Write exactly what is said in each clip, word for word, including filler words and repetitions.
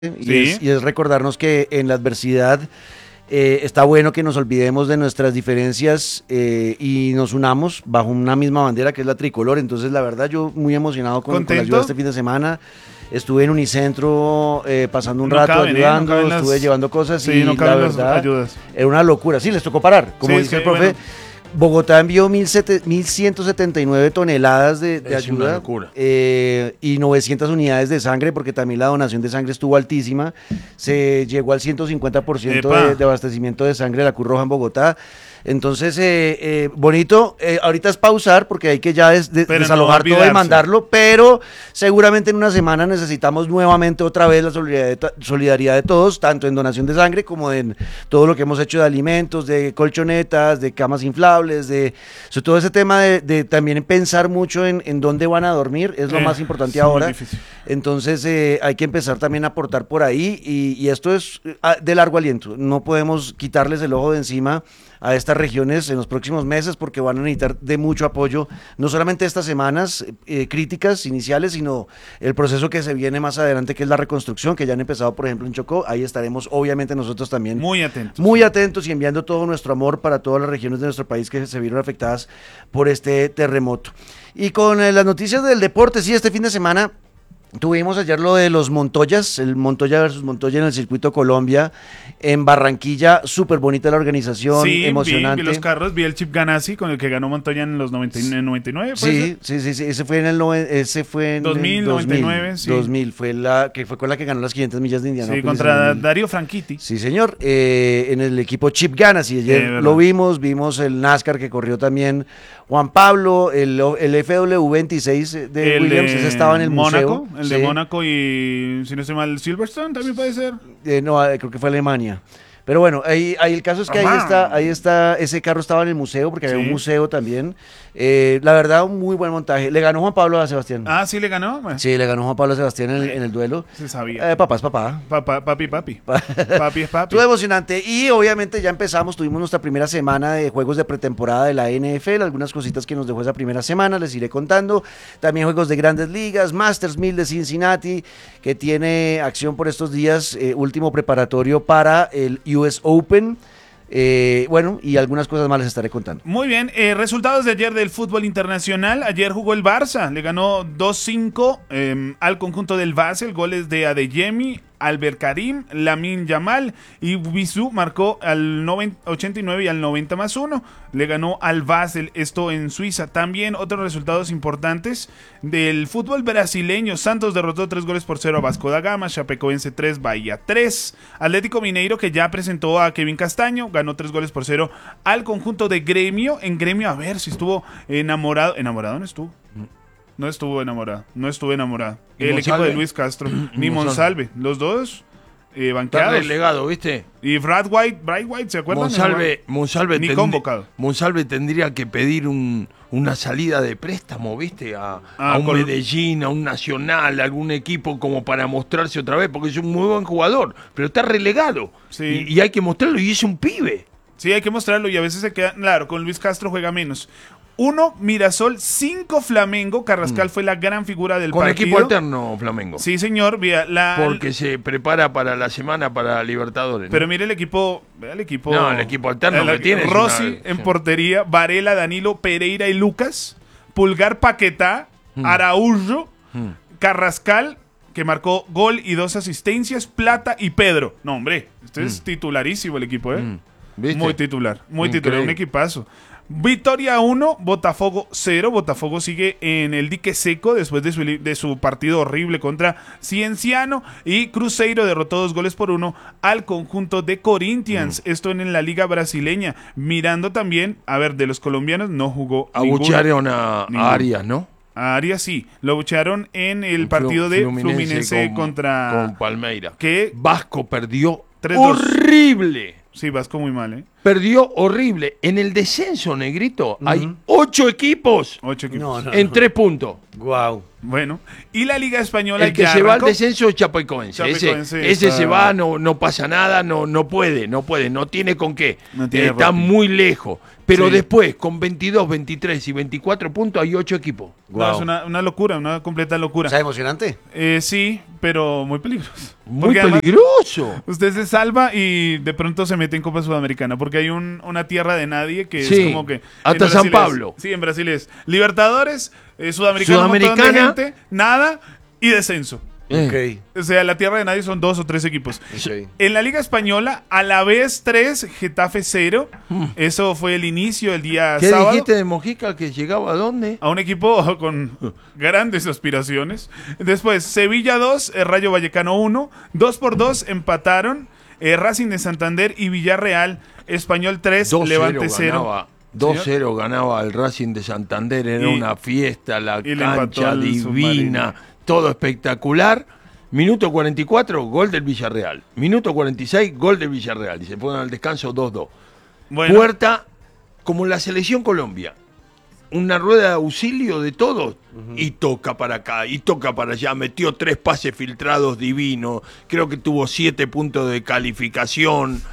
Y, Sí. es, y es recordarnos que en la adversidad eh, está bueno que nos olvidemos de nuestras diferencias eh, y nos unamos bajo una misma bandera que es la tricolor. Entonces, la verdad, yo muy emocionado con, con la ayuda de este fin de semana. Estuve en Unicentro eh, pasando un No rato caben, ¿eh? No ayudando, caben las- estuve llevando cosas Sí, y no la caben las verdad ayudas. era una locura. Sí, les tocó parar, como Sí, dice sí, el profe. bueno. Bogotá envió mil ciento setenta y nueve toneladas de, de Es una ayuda locura. eh, y novecientas unidades de sangre, porque también la donación de sangre estuvo altísima. Se llegó al ciento cincuenta por ciento Epa. de, de abastecimiento de sangre de la Cruz Roja en Bogotá. Entonces, eh, eh, bonito, eh, ahorita es pausar porque hay que ya des- de- Pero no desalojar todo y olvidarse. mandarlo, pero seguramente en una semana necesitamos nuevamente otra vez la solidaridad de, ta- solidaridad de todos, tanto en donación de sangre como en todo lo que hemos hecho de alimentos, de colchonetas, de camas inflables, de sobre todo ese tema de, de también pensar mucho en, en dónde van a dormir, es lo Eh, más importante es muy ahora. difícil. Entonces eh, hay que empezar también a aportar por ahí y, y esto es eh, ah, de largo aliento. No podemos quitarles el ojo de encima a estas regiones en los próximos meses porque van a necesitar de mucho apoyo, no solamente estas semanas eh, críticas iniciales, sino el proceso que se viene más adelante, que es la reconstrucción, que ya han empezado, por ejemplo, en Chocó. Ahí estaremos, obviamente, nosotros también Muy atentos. muy atentos y enviando todo nuestro amor para todas las regiones de nuestro país que se vieron afectadas por este terremoto. Y con eh, las noticias del deporte, sí, este fin de semana tuvimos ayer lo de los Montoyas, el Montoya versus Montoya en el Circuito Colombia, en Barranquilla, súper bonita la organización, Sí, emocionante. vi, vi los carros, vi el Chip Ganassi con el que ganó Montoya en los noventa y nueve, noventa y nueve, ¿puede Sí, sí, sí, sí, ese fue en el noven- ese fue en dos mil, el noventa y nueve, sí. dos mil, fue la que fue con la que ganó las quinientas millas de ser? Indianápolis. Sí, en contra dos mil. Darío Franchitti. Sí, señor, eh, en el equipo Chip Ganassi, Eh, ayer verdad. lo vimos, vimos el NASCAR que corrió también Juan Pablo, el, el F W veintiséis de el Williams, de ese estaba en el Mónaco, museo. el sí. de Mónaco y, si no estoy mal, Silverstone también puede ser. Eh, no, eh, creo que fue Alemania. Pero bueno, ahí, ahí el caso es que ahí Ajá. está, ahí está, ese carro estaba en el museo, porque había Sí. un museo también. Eh, la verdad, un muy buen montaje. Le ganó Juan Pablo a Sebastián. Ah, sí le ganó. Bueno, Sí, le ganó Juan Pablo a Sebastián en el, en el duelo. se sabía. Eh, papá es papá. Papá, papi, papi. Papi es papi. Estuvo emocionante y obviamente ya empezamos, tuvimos nuestra primera semana de juegos de pretemporada de la N F L, algunas cositas que nos dejó esa primera semana, les iré contando. También juegos de grandes ligas, Masters mil de Cincinnati, que tiene acción por estos días, eh, último preparatorio para el U S Open. Eh, bueno, y algunas cosas más les estaré contando. Muy bien, eh, resultados de ayer del fútbol internacional. Ayer jugó el Barça, le ganó dos cinco eh, al conjunto del Basel, goles de Adeyemi, Albert Karim, Lamine Yamal y Bisou marcó al noventa, ochenta y nueve y al noventa más uno. Le ganó al Basel, esto en Suiza. También otros resultados importantes del fútbol brasileño. Santos derrotó tres goles por cero a Vasco da Gama, Chapecoense tres, Bahía tres. Atlético Mineiro, que ya presentó a Kevin Castaño, ganó tres goles por cero al conjunto de Gremio. En Gremio, a ver si estuvo enamorado. ¿Enamorado no estuvo? No estuvo enamorado, no estuvo enamorado. ¿Y El Monsalve? equipo de Luis Castro, ni Monsalve. Monsalve, los dos eh, Está banqueados. relegado, ¿viste? Y Brad White, Bright White, ¿se acuerdan? Monsalve, Monsalve, Ni tendrí- convocado. Monsalve tendría que pedir un, una salida de préstamo, ¿viste? A, Ah, a un con- Medellín, a un Nacional, a algún equipo como para mostrarse otra vez, porque es un muy buen jugador, pero está relegado. Sí. Y, y hay que mostrarlo, y es un pibe. Sí, hay que mostrarlo y a veces se queda, claro, con Luis Castro juega menos. Uno, Mirasol, cinco, Flamengo. Carrascal fue la gran figura del Mm. Con partido. equipo alterno, Flamengo. Sí, señor, vea, la, Porque se prepara para la semana para Libertadores. ¿no? pero mire el equipo, vea el equipo. No, el equipo alterno que tiene es Rossi una- en sí. portería, Varela, Danilo, Pereira y Lucas, Pulgar, Paquetá, Araújo, Mm. Carrascal, que marcó gol y dos asistencias, Plata y Pedro. No, hombre, este es titularísimo el equipo, ¿eh? Mm. ¿Viste? Muy titular, muy titular, un Increíble. equipazo. Victoria uno, Botafogo cero. Botafogo sigue en el dique seco después de su, de su partido horrible contra Cienciano. Y Cruzeiro derrotó dos goles por uno al conjunto de Corinthians. Mm. Esto en la liga brasileña. Mirando también, a ver, de los colombianos no jugó ninguno. Abuchearon a, Ninguno. a Arias, ¿no? A Arias sí, lo abuchearon en el partido de Fluminense, con- contra... con Palmeira. que Vasco perdió tres dos. horrible. Sí, Vasco muy mal, ¿eh? Perdió horrible. En el descenso, Negrito, uh-huh. hay ocho equipos. Ocho equipos. No, no, en no. tres puntos. Wow. Bueno, y la Liga Española el que ya se arrancó. va al descenso es Chapecoense. Chapecoense ese ese está... se va, no, no pasa nada, no, no puede, no puede, no tiene con qué. No tiene eh, está muy lejos. Pero sí. después, con veintidós, veintitrés y veinticuatro puntos, hay ocho equipos. Wow. No, es una, una locura, una completa locura. ¿Está emocionante? Eh, sí, pero muy peligroso. Muy peligroso. Usted se salva y de pronto se mete en Copa Sudamericana, porque hay un, una tierra de nadie que sí. es como que... Hasta San Pablo. Es, sí, en Brasil es Libertadores, eh, Sudamericana, Sudamericana. Un montón de gente, nada y descenso. Okay. O sea, la tierra de nadie son dos o tres equipos. Okay. En la Liga Española, a la vez tres, Getafe cero. Mm. Eso fue el inicio el día ¿Qué sábado. ¿Qué dijiste de Mojica que llegaba a dónde? A un equipo con grandes aspiraciones. Después, Sevilla dos, eh, Rayo Vallecano uno. dos por dos empataron eh, Racing de Santander y Villarreal. Español tres, Levante cero. dos cero ganaba el Racing de Santander. Era y, una fiesta, la cancha divina. Todo espectacular. Minuto cuarenta y cuatro, gol del Villarreal. Minuto cuarenta y seis, gol del Villarreal. Y se fueron al descanso dos dos. Bueno. Puerta, como la selección Colombia. Una rueda de auxilio de todos. Uh-huh. Y toca para acá, y toca para allá. Metió tres pases filtrados divinos. Creo que tuvo siete puntos de calificación.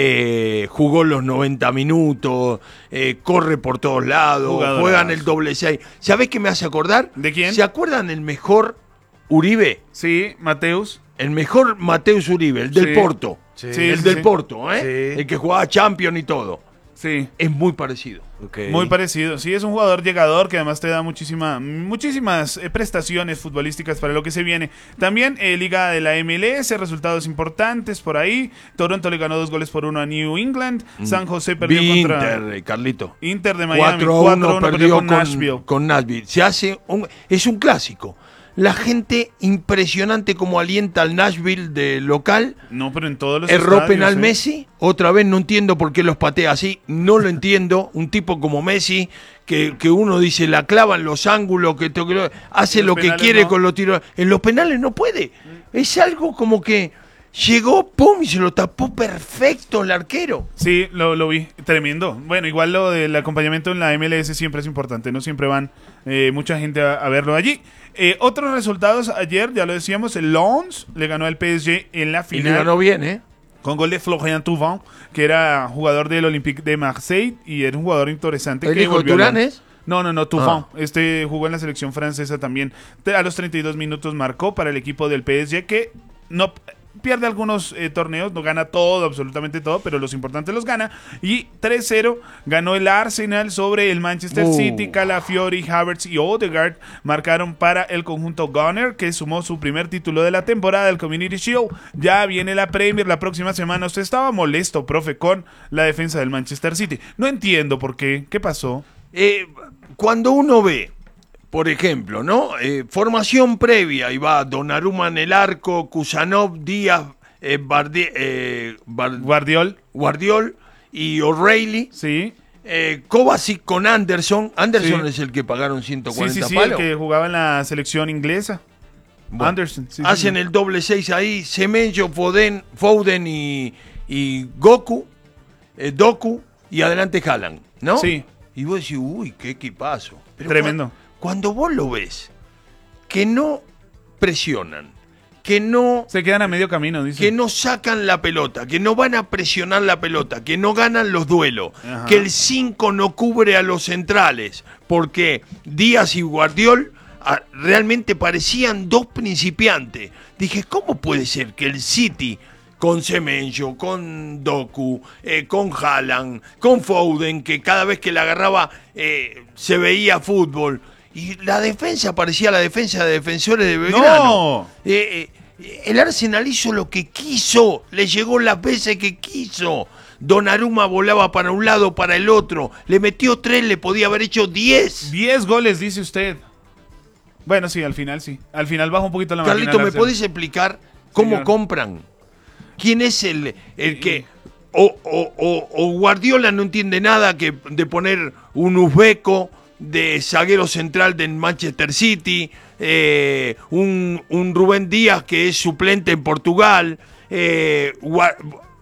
Eh, jugó los noventa minutos. Eh, corre por todos lados. Jugadoras. Juegan el doble seis. ¿Sabés qué me hace acordar? ¿De quién? ¿Se acuerdan el mejor Uribe? Sí, Mateus. El mejor Mateus Uribe, el del sí. Porto. Sí. El sí, del sí. Porto, ¿eh? Sí. El que jugaba Champions y todo. Sí. Es muy parecido. Okay. Muy parecido. Sí, es un jugador llegador que además te da muchísima, muchísimas eh, prestaciones futbolísticas para lo que se viene. También eh, Liga de la M L S, resultados importantes por ahí. Toronto le ganó dos goles por uno a New England. Mm. San José perdió Inter, contra... Inter, Carlito. Inter de Miami. cuatro a uno perdió con Nashville. Con Nashville. Se hace un... Es un clásico. La gente impresionante como alienta al Nashville de local. No, pero en todos los Erró estadios, penal ¿eh? Messi. Otra vez no entiendo por qué los patea así. No lo entiendo. Un tipo como Messi, que, que uno dice la clava en los ángulos, que, que hace lo que quiere no. con los tiros. En los penales no puede. Es algo como que llegó, pum, y se lo tapó perfecto el arquero. Sí, lo, lo vi. Tremendo. Bueno, igual lo del acompañamiento en la M L S siempre es importante. No siempre van eh, mucha gente a, a verlo allí. Eh, otros resultados ayer, ya lo decíamos, el Lens le ganó al P S G en la final. Y le ganó bien, ¿eh? Con gol de Florian Thauvin, que era jugador del Olympique de Marseille y era un jugador interesante. ¿El que hijo de Turán es? No, no, no, Thauvin. Ah. Este jugó en la selección francesa también. A los treinta y dos minutos marcó para el equipo del P S G que no... pierde algunos eh, torneos, no gana todo, absolutamente todo, pero los importantes los gana. Y tres cero ganó el Arsenal sobre el Manchester uh. City. Calafiori, Havertz y Odegaard marcaron para el conjunto Gunner, que sumó su primer título de la temporada del Community Shield. Ya viene la Premier la próxima semana. Usted estaba molesto, profe, con la defensa del Manchester City. No entiendo por qué. ¿Qué pasó? Eh, cuando uno ve, por ejemplo, ¿no? Eh, formación previa, y va Donnarumma en el arco, Kusanov, Díaz, eh, Bardi, eh, Bar, Guardiol. Guardiol y O'Reilly. Sí. Eh, Kovacic con Anderson. Anderson sí. es el que pagaron ciento cuarenta sí, sí, sí, palos. el que jugaba en la selección inglesa. Bueno, Anderson. Sí, hacen sí, el doble seis ahí. Semenyo, Foden, Foden y, y Goku, eh, Doku y adelante Haaland, ¿no? Sí. Y vos decís, uy, qué equipazo. Pero tremendo. Cuando, cuando vos lo ves, que no presionan, que no... se quedan a medio camino, dice. Que no sacan la pelota, que no van a presionar la pelota, que no ganan los duelos, ajá, que el cinco no cubre a los centrales, porque Díaz y Guardiol a, realmente parecían dos principiantes. Dije, ¿cómo puede ser que el City... con Semenyo, con Doku, eh, con Haaland, con Foden, que cada vez que la agarraba eh, se veía fútbol, y la defensa parecía la defensa de Defensores de Belgrano. ¡No! Eh, eh, el Arsenal hizo lo que quiso, le llegó las veces que quiso. Donnarumma volaba para un lado, para el otro, le metió tres, le podía haber hecho diez. Diez goles, dice usted. Bueno, sí, al final sí. Al final baja un poquito la máquina. Carlito, ¿me podés explicar cómo Señor. compran? ¿Quién es el, el que... O, o, o, o Guardiola no entiende nada que de poner un uzbeco de zaguero central del Manchester City, eh, un, un Rubén Díaz que es suplente en Portugal, eh,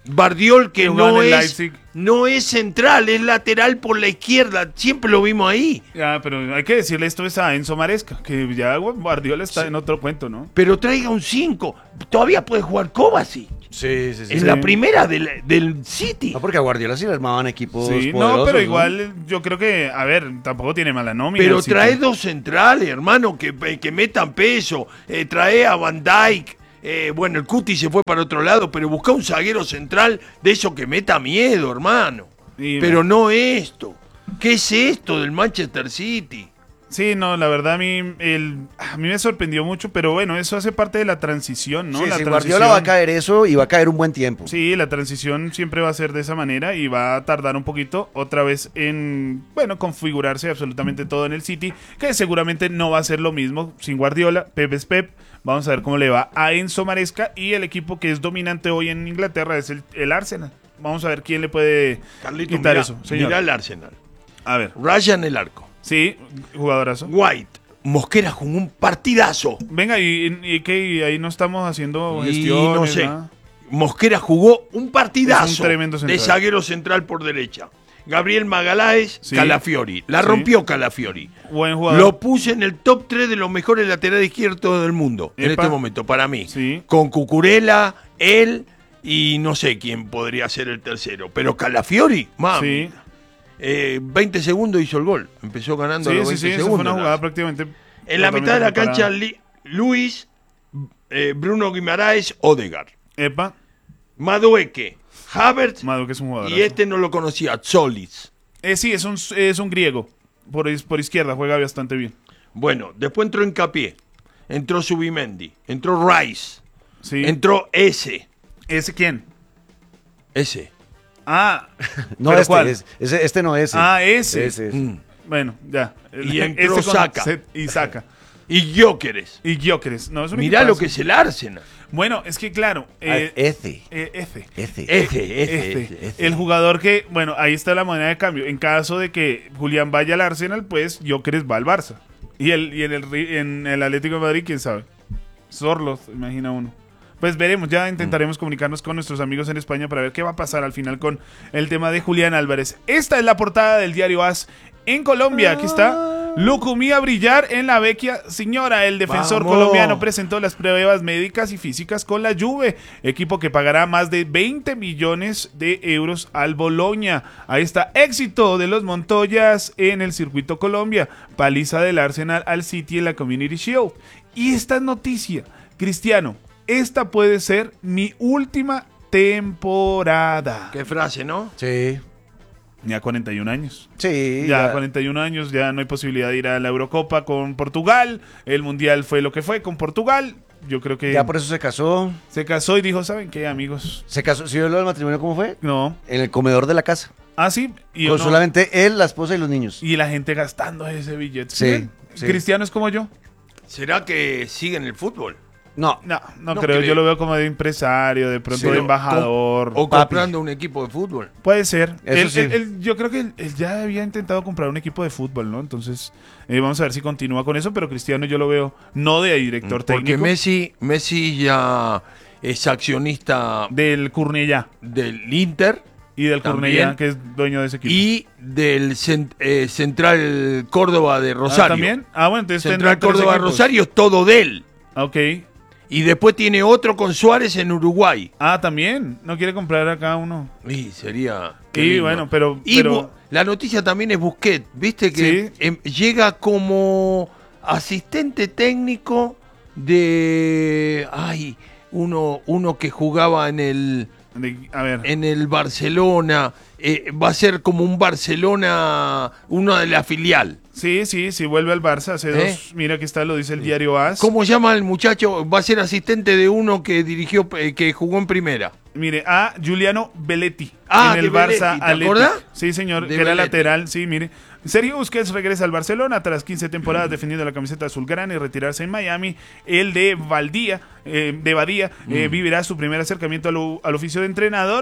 Bardiol, que, que jugaba no en el es, Leipzig. no es central, es lateral por la izquierda. Siempre lo vimos ahí. Ya, pero hay que decirle esto es a Enzo Maresca, que ya Guardiola está Sí. en otro cuento, ¿no? Pero traiga un cinco. Todavía puede jugar Kovacic. Sí, sí, sí. En Sí. la primera del, del City. No, porque a Guardiola sí le armaban equipos Sí, poderosos, no, pero ¿no? igual yo creo que, a ver, tampoco tiene mala nómina. Pero el City. trae dos centrales, hermano, que, que metan peso. Eh, trae a Van Dijk. Eh, bueno, el Cuti se fue para otro lado, pero busca un zaguero central de eso que meta miedo, hermano. Y- Pero no esto. ¿Qué es esto del Manchester City? Sí, no, la verdad a mí, el, a mí me sorprendió mucho, pero bueno, eso hace parte de la transición, ¿no? Sí, la sí, transición, Guardiola va a caer eso y va a caer un buen tiempo. Sí, la transición siempre va a ser de esa manera y va a tardar un poquito otra vez en, bueno, configurarse absolutamente todo en el City, que seguramente no va a ser lo mismo sin Guardiola. Pep es Pep. Vamos a ver cómo le va a Enzo Maresca y el equipo que es dominante hoy en Inglaterra es el, el Arsenal. Vamos a ver quién le puede Carlito, quitar mirá, eso. Señor. mirá el Arsenal. A ver, Ryan el arco. sí, jugadorazo. White. Mosquera jugó un partidazo. Venga, y, y que ahí no estamos haciendo Y gestiones, no sé. nada. Mosquera jugó un partidazo. Es un tremendo central. De zaguero central por derecha. Gabriel Magaláes, Sí. Calafiori. La Sí. rompió Calafiori. Buen jugador. Lo puse en el top tres de los mejores laterales izquierdos del mundo. En Epa. este momento, para mí. Sí. Con Cucurella, él y no sé quién podría ser el tercero. Pero Calafiori, mami. Sí, Eh, veinte segundos hizo el gol. Empezó ganando a sí, los sí, veinte sí, esa segundos. fue una nada. jugada prácticamente. En la mitad de la totalmente cancha, preparada. Li- Luis, eh, Bruno Guimaraes, Odegaard. Epa, Madueque, Havertz Madu, que es un jugador. y este no lo conocía, Solis. Eh, sí, es un, es un griego. Por, is- por izquierda juega bastante bien. Bueno, después entró Hincapié, entró Subimendi, entró Rice, Sí. entró ese, ¿Ese quién? ese. Ah, No, ¿pero este, cuál? es- ese, este no es. Ah, ese. Ese es. Mm. Bueno, ya. Y entró Ese con Saka. set- Y saca. Y Gyökeres. Y Gyökeres. No, es un Mirá lo equipazo. que es el Arsenal. Bueno, es que claro. Ah, Eh, ese. eh, F. Ese. Ese, ese, Este, ese, ese. el jugador que, bueno, ahí está la moneda de cambio. En caso de que Julián vaya al Arsenal, pues Gyökeres va al Barça. Y, el, y en, el, Ri- en el Atlético de Madrid, quién sabe. Sorlos, imagina uno. Pues veremos, ya intentaremos comunicarnos con nuestros amigos en España para ver qué va a pasar al final con el tema de Julián Álvarez. Esta es la portada del diario A S en Colombia. Aquí está. Lucumí a brillar en la vecchia señora. El defensor Vamos. colombiano presentó las pruebas médicas y físicas con la Juve, equipo que pagará más de veinte millones de euros al Bologna. Ahí está, éxito de los Montoyas en el circuito Colombia, paliza del Arsenal al City en la Community Shield. Y esta noticia, Cristiano, esta puede ser mi última temporada. Qué frase, ¿no? Sí. Ya cuarenta y un años. Sí. Ya ya. cuarenta y un años, ya no hay posibilidad de ir a la Eurocopa con Portugal. El Mundial fue lo que fue con Portugal. Yo creo que Ya por eso se casó. se casó y dijo, ¿saben qué, amigos? Se casó. ¿Sí vio lo del matrimonio cómo fue? No. En el comedor de la casa. Ah, sí. Y, Con no. solamente él, la esposa y los niños. Y la gente gastando ese billete. Sí, ¿Ven? sí. Cristiano es como yo. ¿Será que sigue en el fútbol? No. No, no, No creo. creo. Yo lo veo como de empresario, de pronto Sí, de o- embajador. O Papi. comprando un equipo de fútbol. Puede ser. Eso Él- sí. él- él- yo creo que él, él ya había intentado comprar un equipo de fútbol, ¿no? Entonces, eh, vamos a ver si continúa con eso, pero Cristiano yo lo veo no de director Porque técnico, Messi, Messi ya es accionista del Cornellá del Inter y del También. Cornellá, que es dueño de ese equipo. y del cent- eh, Central Córdoba de Ah, Rosario. ¿también? Ah, bueno, entonces Central tendrán tres Córdoba de equipos. Rosario es todo de él. Ok. Y después tiene otro con Suárez en Uruguay. Ah, también. No quiere comprar acá uno. Y sería. qué Y lindo. bueno, pero... Y pero Bu- la noticia también es Busquets, viste que Sí. em, llega como asistente técnico de ay, uno uno que jugaba en el de- a ver. en el Barcelona, eh, va a ser como un Barcelona, uno de la filial. Sí, sí, sí, vuelve al Barça. Hace ¿Eh? dos... Mira, aquí está, lo dice el diario A S. ¿Cómo llama el muchacho? Va a ser asistente de uno que dirigió, eh, que jugó en primera. Mire, a Giuliano Belletti. Ah, en el de Belletti, Barça ¿te Athletic. acordás? Sí, señor, De que era Belletti. lateral. Sí, mire. Sergio Busquets regresa al Barcelona tras quince temporadas defendiendo la camiseta azulgrana y retirarse en Miami. El de Valdía, eh, de Badía, eh, Mm. vivirá su primer acercamiento al, al oficio de entrenador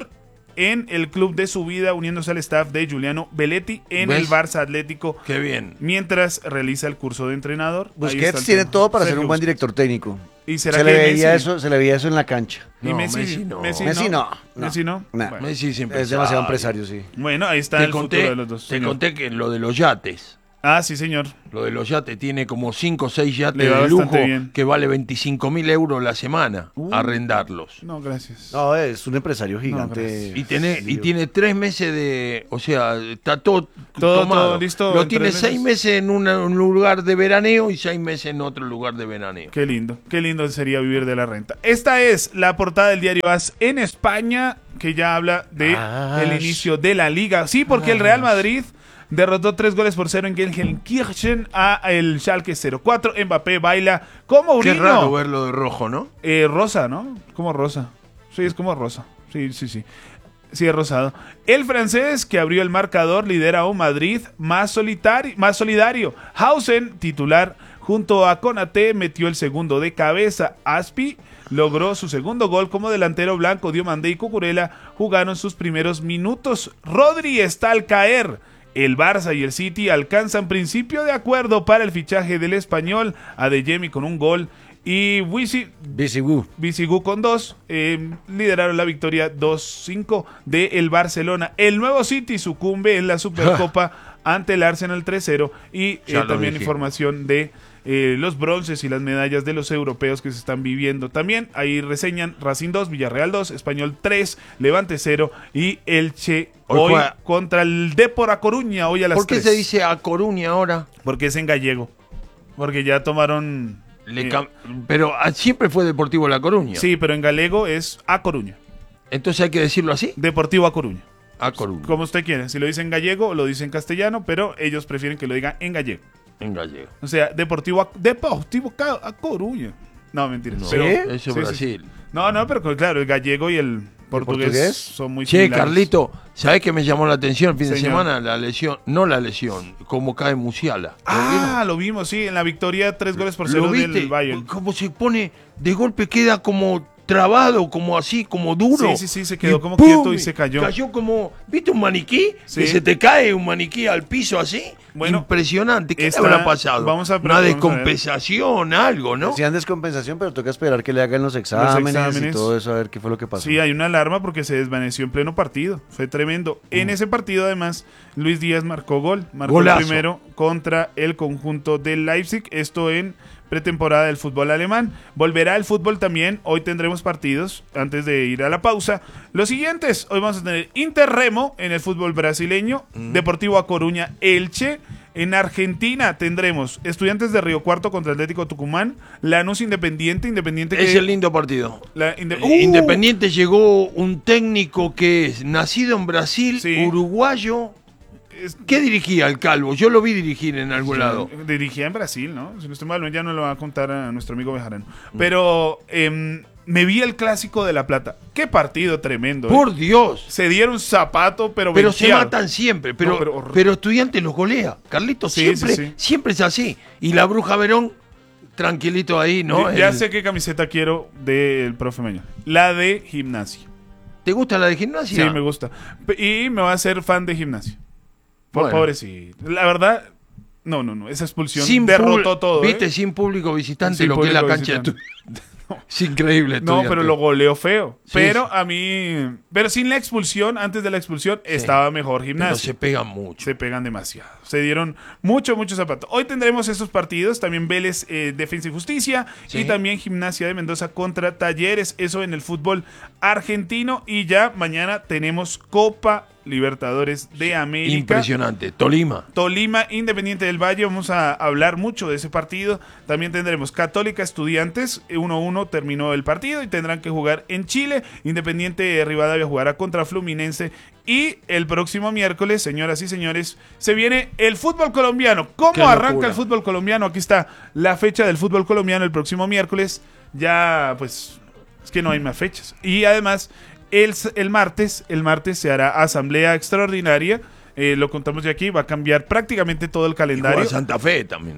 en el club de su vida, uniéndose al staff de Giuliano Belletti en ¿Ves? el Barça Atlético. Qué bien. Mientras realiza el curso de entrenador. Busquets tiene todo para ser un buen director técnico. ¿Y será se que le veía Messi? eso, se le veía eso en la cancha. ¿Y No, Messi, Messi no. Messi, Messi no. no. Messi no. Nah. Bueno. Messi siempre Es demasiado empresario, sí. Bueno, ahí está Te el conté, futuro de los dos. te señor. conté que lo de los yates. Ah, sí, señor. Lo de los yates tiene como cinco o seis yates Le va de lujo bastante bien. que vale veinticinco mil euros la semana Uh. arrendarlos. No, gracias. No, es un empresario gigante. gracias. Y tiene, y Lío. tiene tres meses de. O sea, está todo, Todo- tomado. todo listo Lo en tiene tres seis meses. meses en una- un lugar de veraneo y seis meses en otro lugar de veraneo. Qué lindo, qué lindo sería vivir de la renta. Esta es la portada del diario AS en España, que ya habla de As. el inicio de la liga. Sí, porque el Real Madrid derrotó tres goles por cero en Gelsenkirchen a el Schalke cero cuatro. Mbappé baila como un Qué niño. raro verlo de rojo, ¿no? Eh, rosa, ¿no? Como rosa. Sí, es como rosa. Sí, sí, sí. Sí, es rosado. El francés que abrió el marcador lidera a un Madrid más, solitario, más solidario. Hausen, titular, junto a Konaté, metió el segundo de cabeza. Aspi logró su segundo gol como delantero blanco. Diomandé y Cucurella jugaron sus primeros minutos. Rodri está al caer. El Barça y el City alcanzan principio de acuerdo para el fichaje del español. Adeyemi con un gol y Wisi Bisigu. Bisigu con dos, eh, lideraron la victoria dos cinco de el Barcelona. El nuevo City sucumbe en la Supercopa ante el Arsenal tres cero y eh, Ya lo también dije. información de eh, los bronces y las medallas de los europeos que se están viviendo. También ahí reseñan Racing dos, Villarreal dos, Español tres, Levante cero y Elche Hoy hoy, juega- contra el Depor A Coruña, hoy a las ¿Por qué tres. se dice a Coruña ahora? Porque es en gallego. Porque ya tomaron... Le eh, cam- Pero ah, siempre fue Deportivo La Coruña. sí, pero en galego es A Coruña. Entonces hay que decirlo así. Deportivo A Coruña. A Coruña. Como usted quiere. Si lo dice en gallego, lo dice en castellano, pero ellos prefieren que lo digan en gallego. En gallego. O sea, Deportivo A, Deportivo Ca- A Coruña. No, mentira. No, Pero- eso es sí, sí, Brasil. sí. No, no, pero claro, el gallego y el portugués, portugués? son muy Che, similares. Carlito, ¿sabés qué me llamó la atención el fin de Señor. semana? La lesión, no la lesión, cómo cae Musiala. ¿Lo Ah, lo vimos, sí, en la victoria, tres goles por vieron? cero ¿Lo viste? del Bayern. Como se pone, de golpe queda como trabado, como así, como duro. Sí, sí, sí, se quedó Y como ¡pum! quieto y se cayó. Cayó como, ¿viste un maniquí? Sí. Que se te cae un maniquí al piso así. Bueno, impresionante. ¿Qué esta- le habrá pasado? vamos a- Una vamos a ver. descompensación, algo, ¿no? Decían descompensación, pero toca esperar que le hagan los exámenes, exámenes. y todo eso, a ver qué fue lo que pasó. Sí, hay una alarma porque se desvaneció en pleno partido. Fue tremendo. En ese partido, además, Luis Díaz marcó gol. Marcó Golazo. el primero contra el conjunto del Leipzig. Esto en pretemporada del fútbol alemán. Volverá el fútbol también. Hoy tendremos partidos antes de ir a la pausa. Los siguientes. Hoy vamos a tener Interremo en el fútbol brasileño. Deportivo A Coruña, Elche. En Argentina tendremos Estudiantes de Río Cuarto contra Atlético Tucumán. Lanús Independiente. Independiente Es que... el lindo partido. la Inde- Eh, ¡Uh! Independiente llegó un técnico que es nacido en Brasil, Sí. uruguayo. Es- ¿Qué dirigía el Calvo? Yo lo vi dirigir en algún lado. Dirigía en Brasil, ¿no? Si no estoy mal, ya no lo va a contar a nuestro amigo Bejarano. Pero em, me vi el clásico de La Plata. Qué partido tremendo. ¿eh? Por Dios. Se dieron zapato, pero Pero se venteado. matan siempre. Pero, No, pero pero, horrible. Estudiantes los golea. Carlitos, Sí, siempre, sí, sí. siempre es así. Y la Bruja Verón, tranquilito ahí, ¿no? Ya, ya El- sé qué camiseta quiero del profe Mañón. La de gimnasia. ¿Te gusta la de gimnasia? Sí, me gusta. P- Y me va a hacer fan de gimnasia. Por Bueno. pobrecito. La verdad, no, no, no. Esa expulsión Sin derrotó pul- todo. ¿eh? Viste, sin público visitante, Sin lo que es la público cancha de visitante. tu... Es increíble. No, Estudiantes. pero lo goleó feo. Sí, pero sí. a mí. Pero sin la expulsión, antes de la expulsión, estaba mejor Pero gimnasia. se pegan mucho. Se pegan demasiado. Se dieron mucho, mucho zapato. Hoy tendremos esos partidos. También Vélez, eh, Defensa y Justicia. Sí. Y también Gimnasia de Mendoza contra Talleres. Eso en el fútbol argentino. Y ya mañana tenemos Copa Libertadores de América. Impresionante. Tolima. Tolima, Independiente del Valle, vamos a hablar mucho de ese partido. También tendremos Católica Estudiantes, uno uno terminó el partido y tendrán que jugar en Chile. Independiente de Rivadavia jugará contra Fluminense. Y el próximo miércoles, señoras y señores, se viene el fútbol colombiano. ¿Cómo Qué arranca locura. el fútbol colombiano? Aquí está la fecha del fútbol colombiano el próximo miércoles. Ya, pues, es que no hay más fechas. Y además... El, el martes, el martes se hará asamblea extraordinaria, eh, lo contamos ya aquí, va a cambiar prácticamente todo el Y calendario. juega Santa Fe también, ¿no?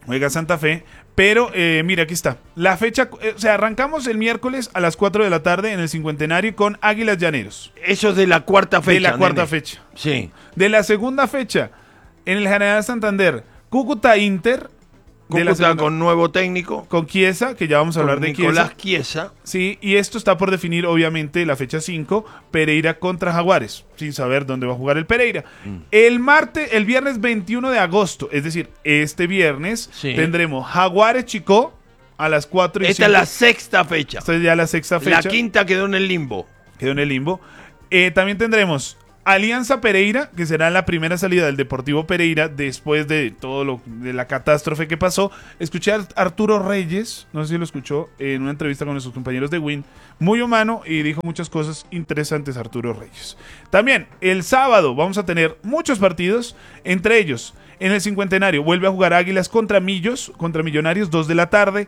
Juega Santa Fe. Pero, eh, mira, aquí está. La fecha, eh, o sea, arrancamos el miércoles a las cuatro de la tarde en el cincuentenario con Águilas Llaneros. Eso es de la cuarta fecha. De la cuarta nene. fecha. Sí. De la segunda fecha, en el General Santander, Cúcuta Inter. De la Cúcuta segunda, con nuevo técnico. Con Chiesa, que ya vamos a hablar con de Nicolás Chiesa. Chiesa. Sí, y esto está por definir, obviamente, la fecha cinco, Pereira contra Jaguares, sin saber dónde va a jugar el Pereira. Mm. El martes, el viernes veintiuno de agosto, es decir, este viernes, sí. tendremos Jaguares Chicó a las cuatro y Esta es la sexta fecha. Esta es ya la sexta fecha. La quinta quedó en el limbo. Quedó en el limbo. Eh, también tendremos Alianza Pereira, que será la primera salida del Deportivo Pereira después de todo lo de la catástrofe que pasó. Escuché a Arturo Reyes, no sé si lo escuchó, en una entrevista con nuestros compañeros de Win, muy humano y dijo muchas cosas interesantes Arturo Reyes. También el sábado vamos a tener muchos partidos, entre ellos en el cincuentenario vuelve a jugar Águilas contra Millos, contra Millonarios, dos de la tarde.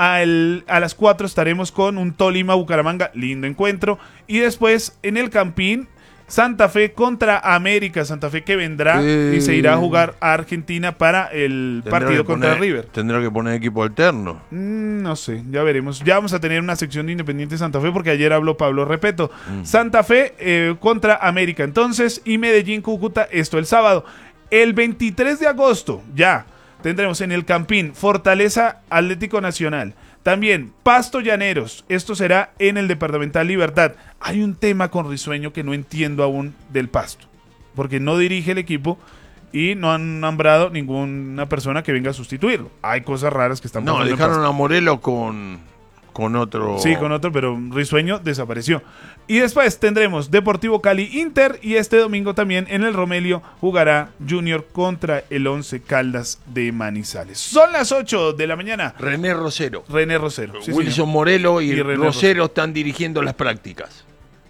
Al, a las cuatro estaremos con un Tolima Bucaramanga, lindo encuentro. Y después en el Campín, Santa Fe contra América, Santa Fe que vendrá eh, y se irá a jugar a Argentina para el partido contra poner, River. ¿Tendrá que poner equipo alterno? Mm, no sé, ya veremos. Ya vamos a tener una sección de Independiente Santa Fe porque ayer habló Pablo Repeto. Mm. Santa Fe eh, contra América entonces y Medellín Cúcuta, esto el sábado. El veintitrés de agosto ya tendremos en el Campín Fortaleza Atlético Nacional. También Pasto Llaneros, esto será en el Departamental Libertad. Hay un tema con Risueño que no entiendo aún del Pasto, porque no dirige el equipo y no han nombrado ninguna persona que venga a sustituirlo. Hay cosas raras que están pasando. No, dejaron a Morelos con, con otro. Sí, con otro, pero Risueño desapareció. Y después tendremos Deportivo Cali Inter y este domingo también en el Romelio jugará Junior contra el Once Caldas de Manizales. Son las ocho de la mañana. René Rosero. René Rosero. Sí, Wilson señor. Morelo y, y Rosero, Rosero están dirigiendo las prácticas.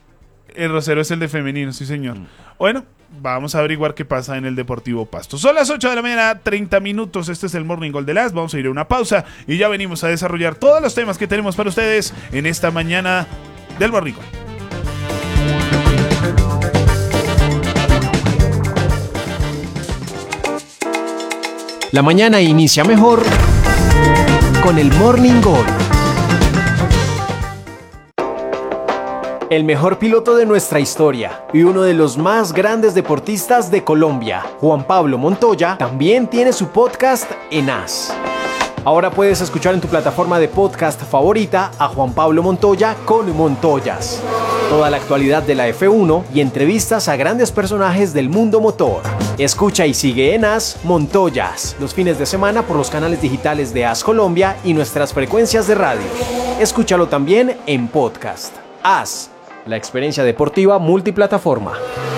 El Rosero es el de femenino, sí señor. Mm. Bueno, vamos a averiguar qué pasa en el Deportivo Pasto. Son las ocho de la mañana, treinta minutos. Este es el Morning Gol de las. Vamos a ir a una pausa y ya venimos a desarrollar todos los temas que tenemos para ustedes en esta mañana del Morning Gol. La mañana inicia mejor con el Morning Gol. El mejor piloto de nuestra historia y uno de los más grandes deportistas de Colombia, Juan Pablo Montoya, también tiene su podcast en As. Ahora puedes escuchar en tu plataforma de podcast favorita a Juan Pablo Montoya con Montoyas. Toda la actualidad de la F uno y entrevistas a grandes personajes del mundo motor. Escucha y sigue en As Montoyas los fines de semana por los canales digitales de As Colombia y nuestras frecuencias de radio. Escúchalo también en podcast. As, la experiencia deportiva multiplataforma.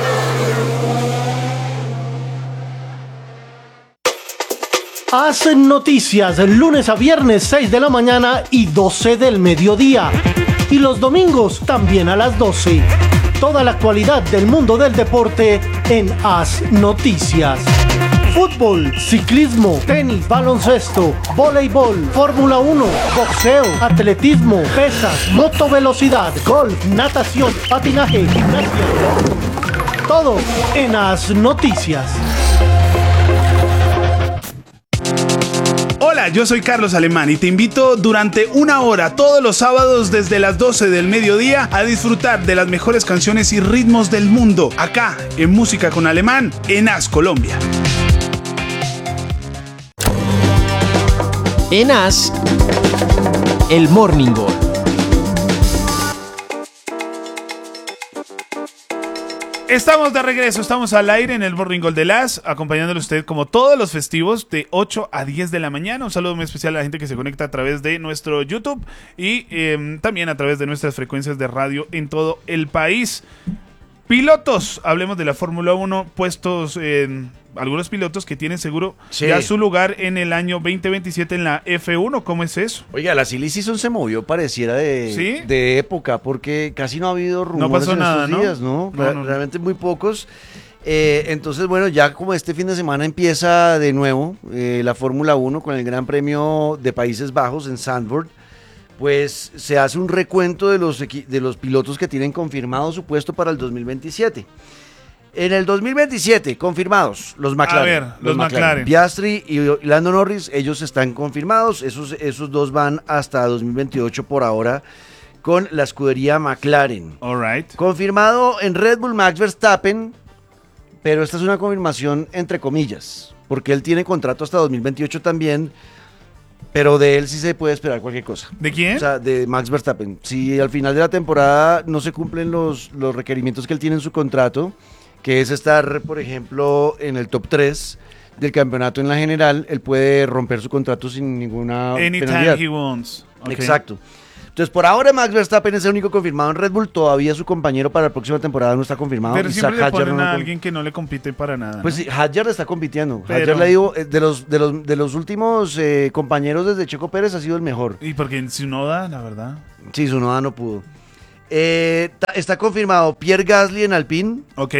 Hacen noticias lunes a viernes seis de la mañana y doce del mediodía. Y los domingos también a las doce. Toda la actualidad del mundo del deporte en Haz Noticias. Fútbol, ciclismo, tenis, baloncesto, voleibol, Fórmula uno, boxeo, atletismo, pesas, motovelocidad, golf, natación, patinaje, gimnasia. Todo en Haz Noticias. Hola, yo soy Carlos Alemán y te invito durante una hora todos los sábados desde las doce del mediodía a disfrutar de las mejores canciones y ritmos del mundo, acá en Música con Alemán, en As Colombia. En As, el Morning Gol. Estamos de regreso, estamos al aire en el Morning Gol de las, acompañándole a usted como todos los festivos de ocho a diez de la mañana. Un saludo muy especial a la gente que se conecta a través de nuestro YouTube y eh, también a través de nuestras frecuencias de radio en todo el país. Pilotos, hablemos de la Fórmula uno, puestos en algunos pilotos que tienen seguro sí. ya su lugar en el año veinte veintisiete en la F uno. ¿Cómo es eso? Oiga, la Silly Season se movió, pareciera de, ¿Sí? de época, porque casi no ha habido rumores no pasó en nada, estos ¿no? días, ¿no? No, no, no. Realmente muy pocos. Eh, entonces, bueno, ya como este fin de semana empieza de nuevo eh, la Fórmula uno con el Gran Premio de Países Bajos en Zandvoort, pues se hace un recuento de los, de los pilotos que tienen confirmado su puesto para el dos mil veintisiete. En el dos mil veintisiete, confirmados, los McLaren. A ver, los, los McLaren. McLaren. Piastri y Lando Norris, ellos están confirmados. Esos, esos dos van hasta dos mil veintiocho por ahora con la escudería McLaren. All right. Confirmado en Red Bull Max Verstappen, pero esta es una confirmación entre comillas, porque él tiene contrato hasta dos mil veintiocho también, pero de él sí se puede esperar cualquier cosa. ¿De quién? O sea, de Max Verstappen. Si al final de la temporada no se cumplen los, los requerimientos que él tiene en su contrato, que es estar, por ejemplo, en el top tres del campeonato en la general, él puede romper su contrato sin ninguna Anytime penalidad. he wants. Okay. Exacto. Entonces, por ahora Max Verstappen es el único confirmado en Red Bull, todavía su compañero para la próxima temporada no está confirmado. Pero Isaac siempre le Hadjar ponen no a lo- alguien que no le compite para nada. Pues ¿no? sí, Hadjar está compitiendo. Pero- Hadjar le digo, eh, de los, de los, de los últimos eh, compañeros desde Checo Pérez ha sido el mejor. Y porque en Tsunoda, la verdad. Sí, Tsunoda no pudo. Eh, ta- está confirmado Pierre Gasly en Alpine. Ok.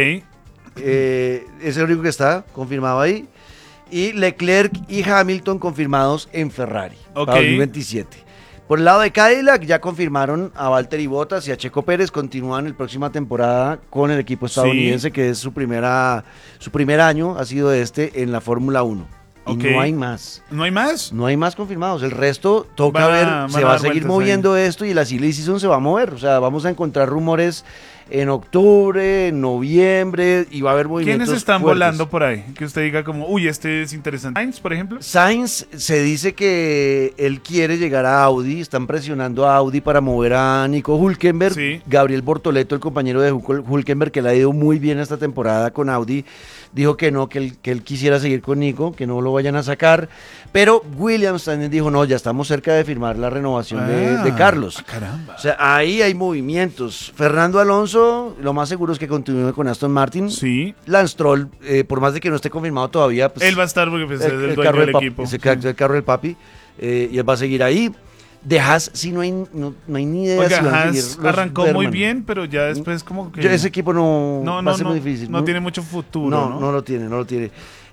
Eh, es el único que está confirmado ahí. Y Leclerc y Hamilton confirmados en Ferrari Ok. para dos mil veintisiete. Por el lado de Cadillac ya confirmaron a Valtteri Bottas y a Checo Pérez, continúan la próxima temporada con el equipo estadounidense, Sí. que es su primera su primer año, ha sido este en la Fórmula uno. Y Ok. no hay más. ¿No hay más? No hay más confirmados. El resto toca Van a- ver, van se a va a dar seguir vueltas moviendo esto y la silly season se va a mover. O sea, vamos a encontrar rumores en octubre, en noviembre y va a haber movimientos ¿Quiénes están fuertes. volando por ahí? Que usted diga como, uy, este es interesante. Sainz, por ejemplo. Sainz se dice que él quiere llegar a Audi, están presionando a Audi para mover a Nico Hülkenberg. Sí. Gabriel Bortoleto, el compañero de Hul- Hülkenberg, que le ha ido muy bien esta temporada con Audi, dijo que no, que él, que él quisiera seguir con Nico, que no lo vayan a sacar. Pero Williams también dijo, no, ya estamos cerca de firmar la renovación de, Ah, de Carlos. ah, caramba. O sea, ahí hay movimientos. Fernando Alonso, lo más seguro es que continúe con Aston Martin. Sí. Lance Stroll, eh, por más de que no esté confirmado todavía, pues, Él va a estar porque pues, es el, dueño carro del papi, equipo. es el, ca- el carro del papi, eh, y él va a seguir ahí. De Haas sí no hay, no, no hay ni idea Oiga, si van a Haas seguir los arrancó muy Berman. bien, pero ya después como que... Yo- ese equipo no, no, va no, a ser no, muy difícil. no tiene mucho futuro, no, ¿no? no lo tiene, no lo tiene.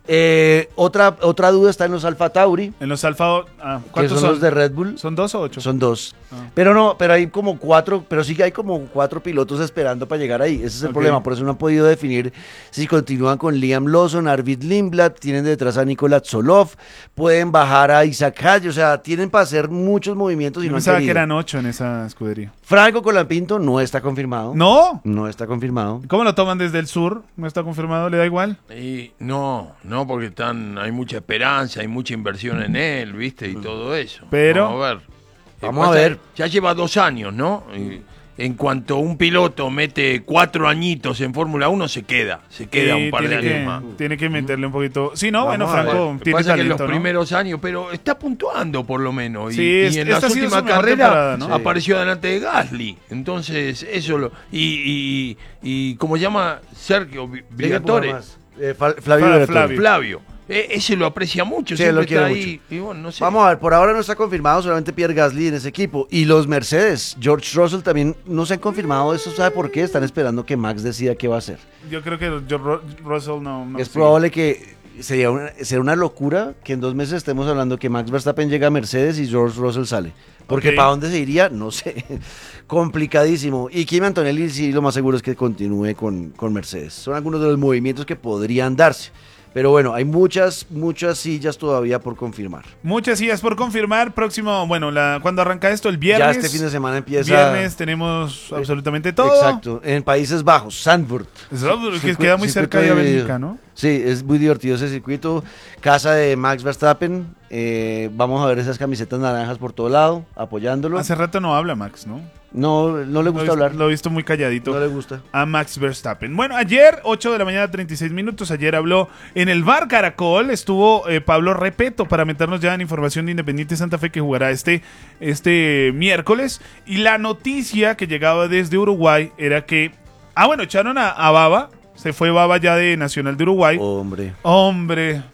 Eh, otra, otra duda está en los Alfa Tauri, En los Alfa... Ah, que ¿cuántos son, son? los de Red Bull. ¿Son dos o ocho? Son dos. Ah. Pero no, pero hay como cuatro, pero sí que hay como cuatro pilotos esperando para llegar ahí. Ese es el Ok. problema, por eso no han podido definir si continúan con Liam Lawson, Arvid Lindblad, tienen detrás a Nicolás Solov, pueden bajar a Isaac Hadj, o sea, tienen para hacer muchos movimientos y Yo no han pensaba que querido. eran ocho en esa escudería. Franco Colapinto no está confirmado. ¿No? No está confirmado. ¿Cómo lo toman desde el sur? ¿No está confirmado? ¿Le da igual? Y no, no, porque están, hay mucha esperanza, hay mucha inversión en él, ¿viste? Y todo eso. Pero- Vamos a ver. Vamos a Pasa- ver. Ya lleva dos años, ¿no? Y en cuanto un piloto mete cuatro añitos en Fórmula uno, se queda. Se queda Sí, un par de tiene años que, más. Tiene que meterle un poquito... Sí, no, Vamos bueno, a ver. Franco Lo que tiene pasa es que en talento, los ¿no? primeros años, pero está puntuando por lo menos. Y, Sí, y es- en esta las ha sido su últimas mejor carreras temporada, ¿no? apareció delante de Gasly. Entonces, eso lo. Y, y, y ¿cómo se llama? Sergio Vi- Briatore. Eh, Fal- Flavio Fla- Briatore. Flavio. Flavio. E- ese lo aprecia mucho, Sí, siempre lo quiere está ahí. Y bueno, no sé. Vamos a ver, por ahora no está confirmado solamente Pierre Gasly en ese equipo. Y los Mercedes, George Russell también no se han confirmado. ¿Eso sabe por qué? Están esperando que Max decida qué va a hacer. Yo creo que yo- Ru- Russell no... no es sigue. probable que sería una, sería una locura que en dos meses estemos hablando que Max Verstappen llega a Mercedes y George Russell sale. Porque Ok. ¿para dónde se iría? No sé. Complicadísimo. Y Kimi Antonelli sí lo más seguro es que continúe con, con Mercedes. Son algunos de los movimientos que podrían darse. Pero bueno, hay muchas, muchas sillas todavía por confirmar. Muchas sillas por confirmar. Próximo, bueno, la, cuando arranca esto, el viernes. Ya este fin de semana empieza. Viernes tenemos absolutamente todo. Exacto, en Países Bajos, Zandvoort. Eso, que Circu- queda muy cerca de circuito Bélgica, ¿no? Sí, es muy divertido ese circuito. Casa de Max Verstappen. eh, vamos a ver esas camisetas naranjas por todo lado, apoyándolo. Hace rato no habla Max, ¿no? No, no le Lo gusta he- hablar. Lo he visto muy calladito. No le gusta. A Max Verstappen. Bueno, ayer, ocho de la mañana, treinta y seis minutos, ayer habló en el Bar Caracol, estuvo eh, Pablo Repeto para meternos ya en información de Independiente Santa Fe que jugará este, este miércoles. Y la noticia que llegaba desde Uruguay era que, ah bueno, echaron a, a Baba, se fue Baba ya de Nacional de Uruguay. Hombre. Hombre,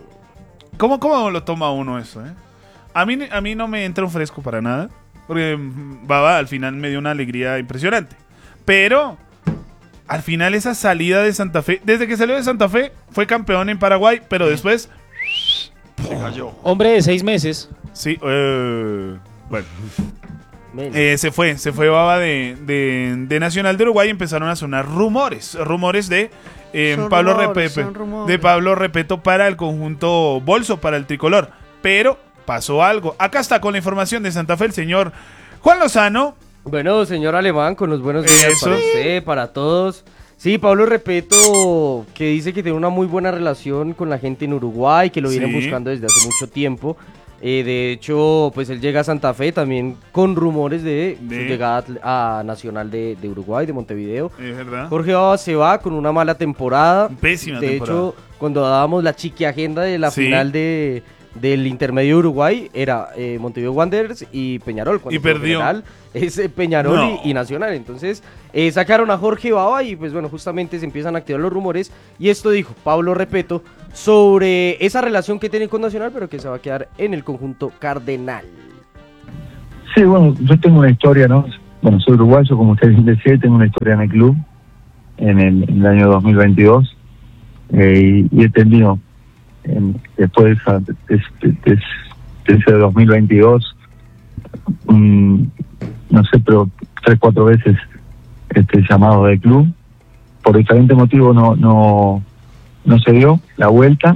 ¿cómo, cómo lo toma uno eso? Eh? A, mí, a mí no me entra un fresco para nada. Porque mm, Baba al final me dio una alegría impresionante. Pero al final esa salida de Santa Fe, desde que salió de Santa Fe, fue campeón en Paraguay, pero después, Se cayó. Hombre de seis meses. sí, eh, bueno. Eh, se fue, se fue Bava de, de, de Nacional de Uruguay y empezaron a sonar rumores, rumores de eh, Pablo rumores, Repeto, de Pablo Repeto para el conjunto Bolso, para el tricolor. Pero pasó algo. Acá está con la información de Santa Fe el señor Juan Lozano. Bueno, señor Alemán, con los buenos días Eso. para usted, para todos. Sí, Pablo Repeto, que dice que tiene una muy buena relación con la gente en Uruguay, que lo vienen Sí. buscando desde hace mucho tiempo. Eh, de hecho, pues él llega a Santa Fe también con rumores de, De- su llegada a Nacional de, de Uruguay, de Montevideo. Es verdad. Jorge Bava se va con una mala temporada. Pésima de temporada. hecho, cuando dábamos la chiqui agenda de la Sí. final de, del intermedio de Uruguay, era eh, Montevideo Wanderers y Peñarol. Cuando Y por lo perdió. general es eh, Peñarol No. y, y Nacional. Entonces, eh, sacaron a Jorge Bava y pues bueno, justamente se empiezan a activar los rumores. Y esto dijo Pablo Repeto sobre esa relación que tiene con Nacional, pero que se va a quedar en el conjunto cardenal. Sí, bueno, yo tengo una historia, ¿no? Bueno, soy uruguayo, como usted bien decía, tengo una historia en el club en el, en el año dos mil veintidós eh, y, y he tenido, en- después de, esa, de, de- de- de ese dos mil veintidós, un, no sé, pero tres, cuatro veces este llamado del club. Por diferentes motivos no, no, no se dio la vuelta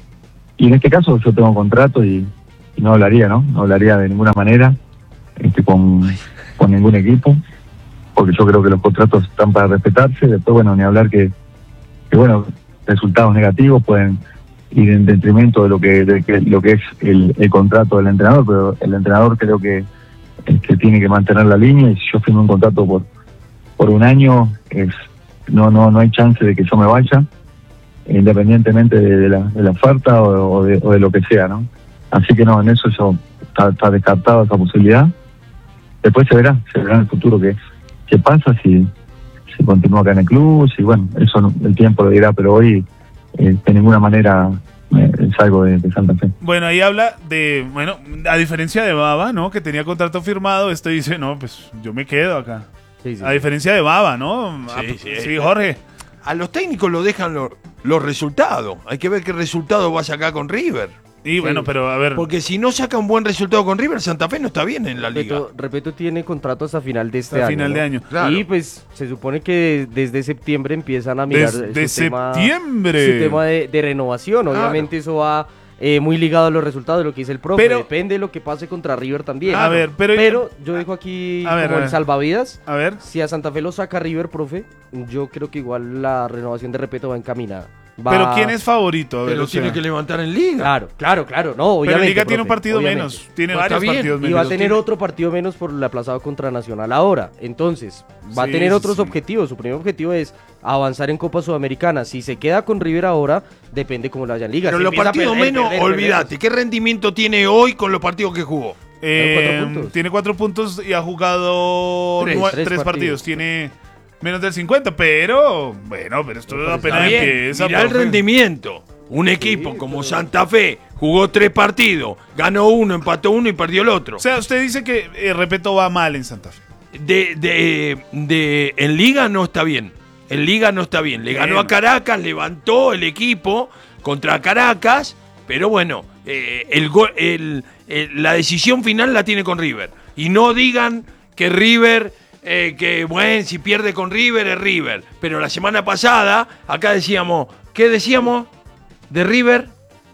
y en este caso yo tengo contrato y, y no hablaría, ¿no? No hablaría de ninguna manera este, con, con ningún equipo, porque yo creo que los contratos están para respetarse. Después, bueno, ni hablar que, que bueno, resultados negativos pueden ir en detrimento de lo que, de que lo que es el, el contrato del entrenador, pero el entrenador creo que, que tiene que mantener la línea, y si yo firmo un contrato por por un año, es no no no hay chance de que yo me vaya, independientemente de, de, la, de la oferta o, o, de, o de lo que sea, ¿no? Así que no, en eso yo está, está descartada esa posibilidad. Después se verá, se verá en el futuro qué, qué pasa, si, si continúa acá en el club, si bueno, eso no- el tiempo lo dirá, pero hoy eh, de ninguna manera eh, salgo de, de Santa Fe. Bueno, ahí habla de, bueno, a diferencia de Bava, ¿no? Que tenía contrato firmado, este dice, no, pues yo me quedo acá. Sí, sí. A diferencia de Bava, ¿no? Sí, Ah, sí. sí, Jorge. A los técnicos lo dejan lo- los resultados. Hay que ver qué resultado va a sacar con River. Y bueno, pero a ver, Porque si no saca un buen resultado con River, Santa Fe no está bien en la liga. Repeto, Repeto tiene contrato hasta final de este hasta año. final ¿no? de año. Claro. Y pues se supone que desde septiembre empiezan a mirar Desde su tema, septiembre. su tema de, de renovación. Claro. Obviamente eso va eh, muy ligado a los resultados de lo que dice el profe. Pero- Depende de lo que pase contra River también. A ver, pero- yo dejo aquí A ver, como a el ver. salvavidas. A ver. Si a Santa Fe lo saca River, profe, yo creo que igual la renovación de Repeto va encaminada. Va- Pero ¿quién es favorito? A ver, Pero o sea, tiene que levantar en liga. Claro, claro, claro. No, pero obviamente. Liga tiene un profe, partido obviamente. menos. Tiene No, está varios bien. partidos Y menos. va a Los tener tiene- otro partido menos por el aplazado contra Nacional ahora. Entonces, va Sí, a tener otros sí. objetivos. Su primer objetivo es avanzar en Copa Sudamericana. Si se queda con River ahora, depende cómo le vaya en Liga. Pero Si los empieza a partidos perder, menos, perder, perder, olvídate. ¿Qué rendimiento tiene hoy con los partidos que jugó? Eh, Cuatro puntos. tiene cuatro puntos y ha jugado Tres. nue- Tres tres, partidos. partidos. Tiene menos del cincuenta, pero bueno, pero esto Pero apenas Está bien, empieza. mirá el profe. rendimiento. Un equipo Sí, como pero- Santa Fe jugó tres partidos, ganó uno, empató uno y perdió el otro. O sea, usted dice que eh, Repeto va mal en Santa Fe. De, de, de- en Liga no está bien. En Liga no está bien. Le ganó Bueno. a Caracas, levantó el equipo contra Caracas, pero bueno, eh, el, go- el- el- la decisión final la tiene con River. Y no digan que River, eh, que bueno, si pierde con River es River. Pero la semana pasada, acá decíamos, ¿qué decíamos de River?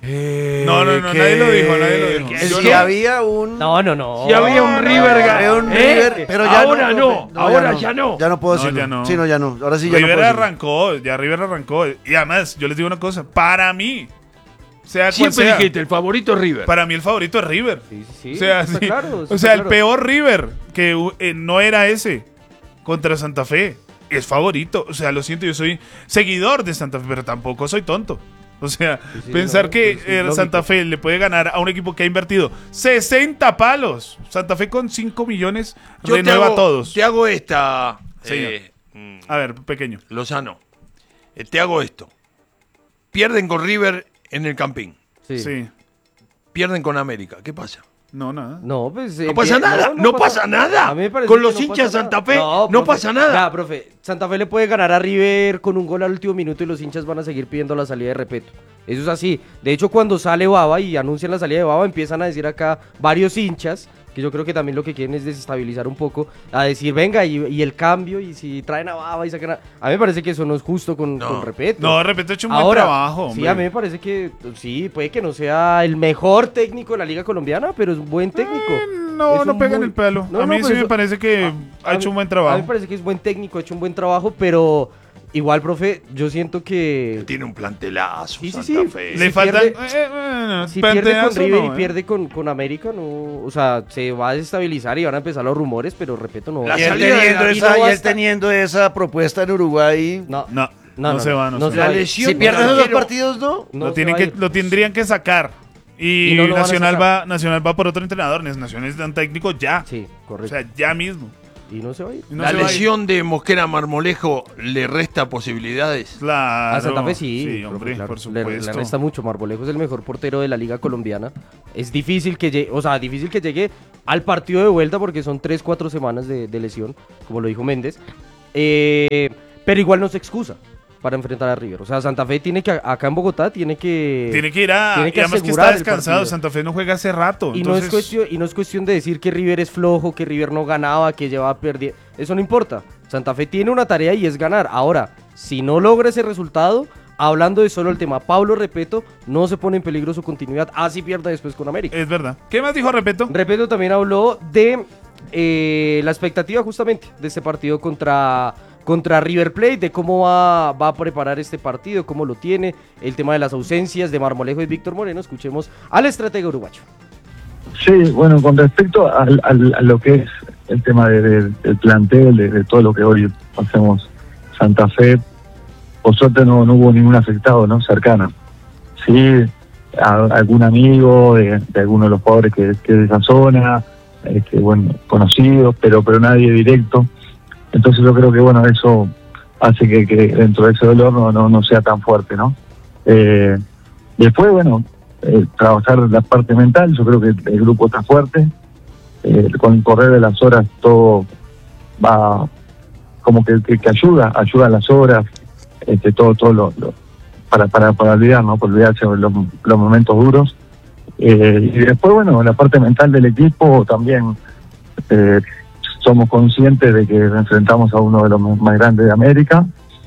Eh, No, no, no, que- nadie lo dijo, nadie lo dijo. que- Yo Si no- había un... No, no, no. Si había un no, River, no, ga- había un ¿eh? River, pero ya ahora no, no, profe. ahora ya no. Ya no puedo No, decirlo. ya no. Sí, no, ya no. Ahora sí ya no River puedo decirlo. arrancó, ya River arrancó. Y además, yo les digo una cosa, para mí, sea cual Siempre sea, dijiste, el favorito es River. para mí el favorito es River. Sí, sí, sí. o sea, está sí. claro, o está sea, el claro. peor River, que uh, eh, no era ese, contra Santa Fe, es favorito. O sea, lo siento, yo soy seguidor de Santa Fe, pero tampoco soy tonto. O sea, Sí, sí, pensar no, que sí, sí, eh, lógico. Santa Fe le puede ganar a un equipo que ha invertido sesenta palos. Santa Fe con cinco millones Yo te renueva hago, a todos. Te hago esta, Señor. eh, mm, A ver, pequeño. Lozano. Eh, te hago esto. Pierden con River en el Campín. Sí. Sí. Pierden con América. ¿Qué pasa? No, nada. No, pues. No eh, pasa que- nada, no pasa nada. A mí me parece Con que los no hinchas pasa de Santa nada. Fe no profe, pasa nada. Nada, profe. Santa Fe le puede ganar a River con un gol al último minuto y los hinchas van a seguir pidiendo la salida de Repeto. Eso es así. De hecho, cuando sale Bava y anuncian la salida de Bava, empiezan a decir acá varios hinchas que yo creo que también lo que quieren es desestabilizar un poco, a decir, venga, y, y el cambio, y si traen a Baba y sacan a... A mí me parece que eso no es justo con, No. con Repeto. No, Repeto ha hecho un buen Ahora, trabajo, hombre. sí, a mí me parece que, sí, puede que no sea el mejor técnico de la Liga Colombiana, pero es un buen técnico. Eh, no, Es no un pega en muy- el pelo. No, a no, mí por sí eso- me parece que a ha hecho mí- un buen A trabajo. mí me parece que es buen técnico, ha hecho un buen trabajo, pero igual, profe, yo siento que... Tiene un plantelazo, Sí, sí, Santa sí. Fe. Le si faltan... pierde- eh, eh, eh, Si pierde con planteazo, River no, y eh. pierde con, con América, no, o sea, se va a desestabilizar y van a empezar los rumores, pero repito, no. La Y él, salida de teniendo la- y esa, no y él basta- teniendo esa propuesta en Uruguay, No, No, no, no, se no, va, no, no se se va. va. La lesión si pierden del esos dos arquero- partidos, ¿no? no lo, se tienen va a que, ir. lo tendrían que sacar. Y, Y no lo van a Nacional sacar. va Nacional va por otro entrenador. Nacional es un técnico ya. Sí, O correcto. sea, ya mismo. y no se va a ir. Y no la se va a ir. lesión de Mosquera Marmolejo le resta posibilidades. Claro. A Santa Fe sí, Sí, profe, hombre, claro. por Le- supuesto. Le, resta mucho. Marmolejo es el mejor portero de la Liga Colombiana. Es difícil que llegue, o sea, difícil que llegue al partido de vuelta porque son tres, cuatro semanas de, de lesión, como lo dijo Méndez. Eh, pero igual no se excusa para enfrentar a River. O sea, Santa Fe tiene que, acá en Bogotá, tiene que... Tiene que ir a. tiene que y además que asegurar está el descansado. partido. Santa Fe no juega hace rato. Y, entonces, no es cuestión, y no es cuestión de decir que River es flojo, que River no ganaba, que llevaba perdiendo. Eso no importa. Santa Fe tiene una tarea y es ganar. Ahora, si no logra ese resultado, hablando de solo el tema Pablo Repeto, no se pone en peligro su continuidad. Así pierda después con América. Es verdad. ¿Qué más dijo Repeto? Repeto también habló de eh, la expectativa justamente de este partido contra, contra River Plate, de cómo va, va a preparar este partido, cómo lo tiene, el tema de las ausencias de Marmolejo y Víctor Moreno. Escuchemos al estratega uruguayo. Sí, bueno, con respecto al- al- a lo que es el tema de- de- del plantel, de, de todo lo que hoy hacemos Santa Fe, por suerte no, no hubo ningún afectado, ¿no? Cercano. Sí, a- algún amigo de, de alguno de los jugadores que, que es de esa zona, este, bueno, conocidos, pero, pero nadie directo. Entonces yo creo que, bueno, eso hace que, que dentro de ese dolor no, no, no sea tan fuerte, ¿no? Eh, después, bueno, eh, trabajar la parte mental, yo creo que el grupo está fuerte, eh, con el correr de las horas todo va como que, que, que ayuda, ayuda a las horas, este, todo, todo lo, lo- para, para, para olvidar, ¿no? Por olvidarse los, los momentos duros. Eh, y después, bueno, la parte mental del equipo también, eh, somos conscientes de que enfrentamos a uno de los más grandes de América,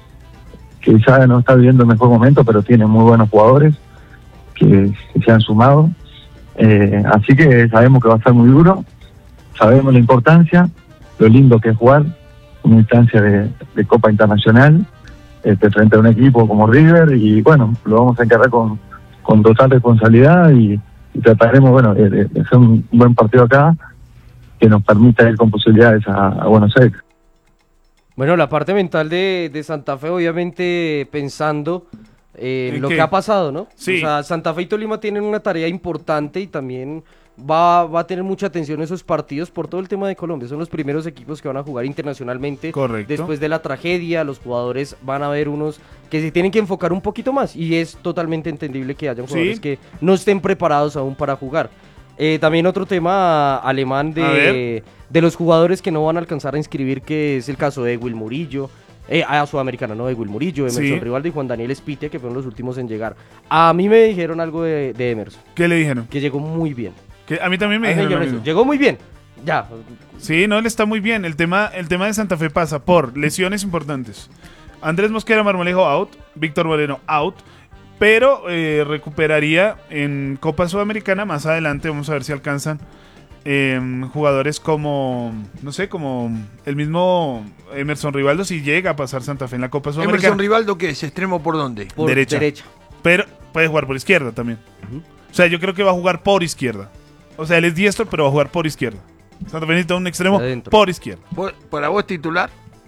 que ya no está viviendo el mejor momento, pero tiene muy buenos jugadores que, que se han sumado. Eh, así que sabemos que va a ser muy duro, sabemos la importancia, lo lindo que es jugar una instancia de, de Copa Internacional este, frente a un equipo como River, y bueno, lo vamos a encargar con, con total responsabilidad y, y trataremos, bueno, de, de- de hacer un buen partido acá que nos permita ir con posibilidades a, a Buenos Aires. Bueno, la parte mental de, de Santa Fe, obviamente pensando eh, en ¿En lo qué? que ha pasado, ¿no? Sí. O sea, Santa Fe y Tolima tienen una tarea importante y también va, va a tener mucha atención esos partidos por todo el tema de Colombia. Son los primeros equipos que van a jugar internacionalmente. Correcto. Después de la tragedia, los jugadores van a ver unos que se tienen que enfocar un poquito más y es totalmente entendible que hayan Sí. jugadores que no estén preparados aún para jugar. Eh, también otro tema alemán A de, ver. de los jugadores que no van a alcanzar a inscribir, que es el caso de Will Murillo, eh, a Sudamericana, ¿no? De Will Murillo, Emerson Sí. Rivaldo y Juan Daniel Espitia, que fueron los últimos en llegar. A mí me dijeron algo de, de Emerson, ¿Qué le dijeron? que llegó muy bien. Que a mí también me A mí me dijeron lo dijeron eso, mismo. llegó muy bien. Ya, Sí, no, él está muy bien. El tema, el tema de Santa Fe pasa por lesiones importantes. Andrés Mosquera Marmolejo out, Víctor Moreno out, pero eh, recuperaría en Copa Sudamericana más adelante. Vamos a ver si alcanzan eh, jugadores como, no sé, como el mismo Emerson Rivaldo, si llega a pasar Santa Fe en la Copa Sudamericana. Emerson Rivaldo, ¿qué es? ¿Extremo por dónde? por Derecha. derecha. Pero puede jugar por izquierda también. O sea, yo creo que va a jugar por izquierda. O sea, él es diestro, pero va a jugar por izquierda. Santa Fe necesita un extremo Adentro. por izquierda. ¿Por- ¿Para vos titular?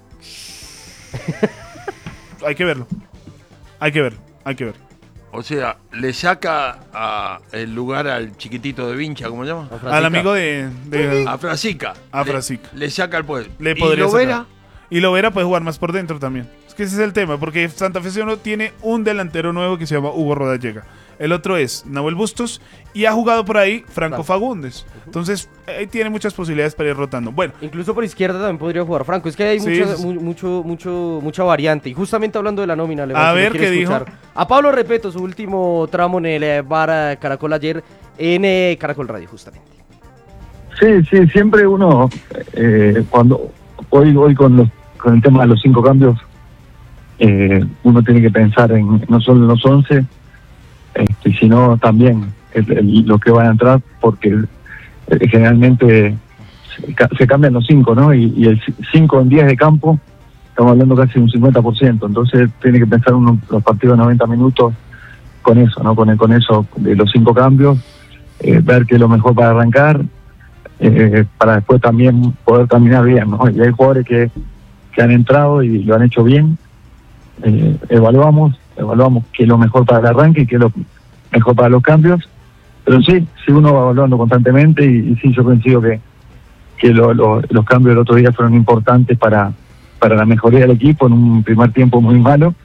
Hay que verlo. Hay que verlo. Hay que ver. O sea, le saca a el lugar al chiquitito de Vincha, ¿cómo se llama? A Francisca. Al amigo de... de- A Frasica. A Le- Frasica. Le, saca el poder. Le ¿Y podría Lovera? sacar. Y Lovera puede jugar más por dentro también. Es que ese es el tema, porque Santa Fe solo tiene un delantero nuevo que se llama Hugo Rodallega. El otro es Nahuel Bustos y ha jugado por ahí Franco Franco. Fagundes. Entonces, ahí tiene muchas posibilidades para ir rotando. Bueno, Incluso por izquierda también podría jugar Franco. Es que hay Sí, mucha, sí, sí. mu- mucho, mucho, mucha variante. Y justamente hablando de la nómina, León, A si lo ver, quiere ¿qué dijo? escuchar. A Pablo Repeto, su último tramo en el eh, bar eh, Caracol ayer en eh, Caracol Radio, justamente. Sí, sí, siempre uno, eh, cuando hoy hoy con los con el tema de los cinco cambios, eh, uno tiene que pensar en no solo en los once, este, sino también el, el, lo que van a entrar, porque eh, generalmente se, se cambian los cinco, ¿no? Y, y el cinco en diez de campo, estamos hablando casi de un cincuenta por ciento, entonces tiene que pensar uno los partidos de noventa minutos con eso, ¿no? Con, el, con eso de los cinco cambios, eh, ver qué es lo mejor para arrancar, eh, para después también poder terminar bien, ¿no? Y hay jugadores que, que han entrado y lo han hecho bien, eh, evaluamos, evaluamos qué es lo mejor para el arranque y qué es lo mejor para los cambios, pero sí, sí uno va evaluando constantemente y, y sí, yo coincido que, que lo, lo, los cambios del otro día fueron importantes para, para la mejoría del equipo en un primer tiempo muy malo,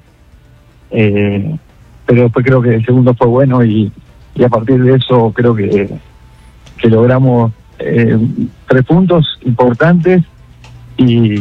eh, pero después creo que el segundo fue bueno y, y a partir de eso creo que, que logramos eh, tres puntos importantes y,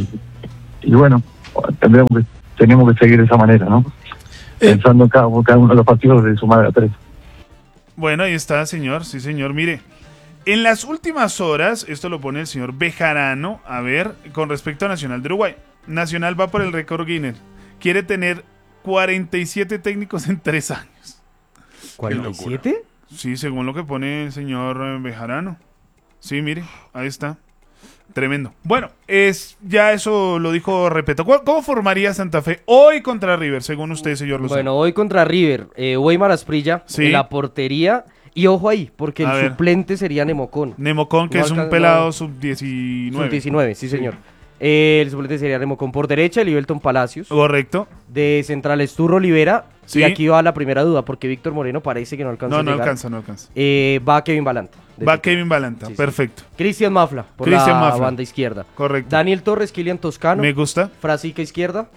y bueno, tendremos que, tenemos que seguir de esa manera, ¿no? Eh. Pensando en cada, cada uno de los partidos de sumar a tres. Bueno, ahí está, señor, sí señor, mire. En las últimas horas, esto lo pone el señor Bejarano, a ver, con respecto a Nacional de Uruguay. Nacional va por el récord Guinness. Quiere tener cuarenta y siete técnicos en tres años. ¿cuarenta y siete? Sí, según lo que pone el señor Bejarano. Sí, mire, ahí está. Tremendo. Bueno, es ya eso lo dijo Repeto. ¿Cómo formaría Santa Fe hoy contra River, según usted, señor Lozano? Bueno, hoy contra River, eh, Weimar Asprilla, sí. En la portería. Y ojo ahí, porque a el ver. suplente sería Nemocón. Nemocón, que no es un pelado sub diecinueve. sub diecinueve, sí, señor. Sí. Eh, el suplente sería Nemocón por derecha, Libelton Palacios. Correcto. De central Esturro Olivera. Sí. Y aquí va la primera duda, porque Víctor Moreno parece que no alcanza no, a No, llegar. no alcanza, no alcanza. Eh, va Kevin Balanta. Va tipo. Kevin Balanta, sí, perfecto. Sí. Cristian Mafla, por Christian la Mafla. Banda izquierda. Correcto. Daniel Torres, Kilian Toscano. Me gusta. Frasica izquierda.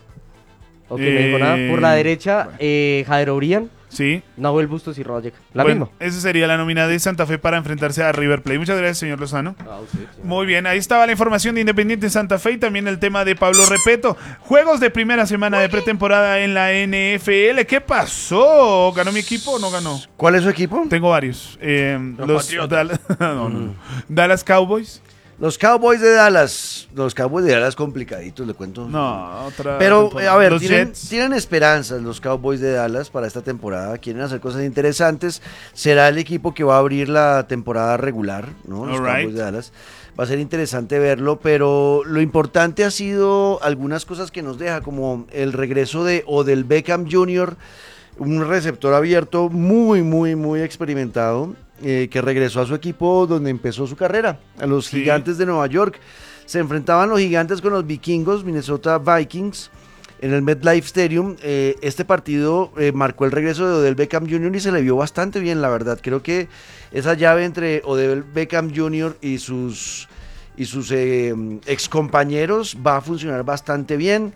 Ok, eh... me dijo nada. Por la derecha, bueno. eh, Jader Obrián. Sí. Nahuel Bustos y Roda Yeca. La bueno, misma. Esa sería la nómina de Santa Fe para enfrentarse a River Plate. Muchas gracias, señor Lozano. Ah, sí, sí. Muy bien, ahí estaba la información de Independiente Santa Fe y también el tema de Pablo Repeto. Juegos de primera semana de pretemporada en la N F L. ¿Qué pasó? ¿Ganó mi equipo o no ganó? ¿Cuál es su equipo? Tengo varios. Eh, los los Dallas, no, no, no. Dallas Cowboys. Los Cowboys de Dallas, los Cowboys de Dallas complicaditos, le cuento. No, otra. Pero, a ver, tienen, tienen esperanzas los Cowboys de Dallas para esta temporada. Quieren hacer cosas interesantes. Será el equipo que va a abrir la temporada regular, ¿no? Los All Cowboys right. de Dallas. Va a ser interesante verlo, pero lo importante ha sido algunas cosas que nos deja, como el regreso de Odell Beckham junior, un receptor abierto muy, muy, muy experimentado. Eh, que regresó a su equipo donde empezó su carrera, a los sí. Gigantes de Nueva York. Se enfrentaban los Gigantes con los Vikingos, Minnesota Vikings, en el MetLife Stadium. Eh, este partido eh, marcó el regreso de Odell Beckham junior y se le vio bastante bien, la verdad. Creo que esa llave entre Odell Beckham junior y sus, y sus eh, excompañeros va a funcionar bastante bien.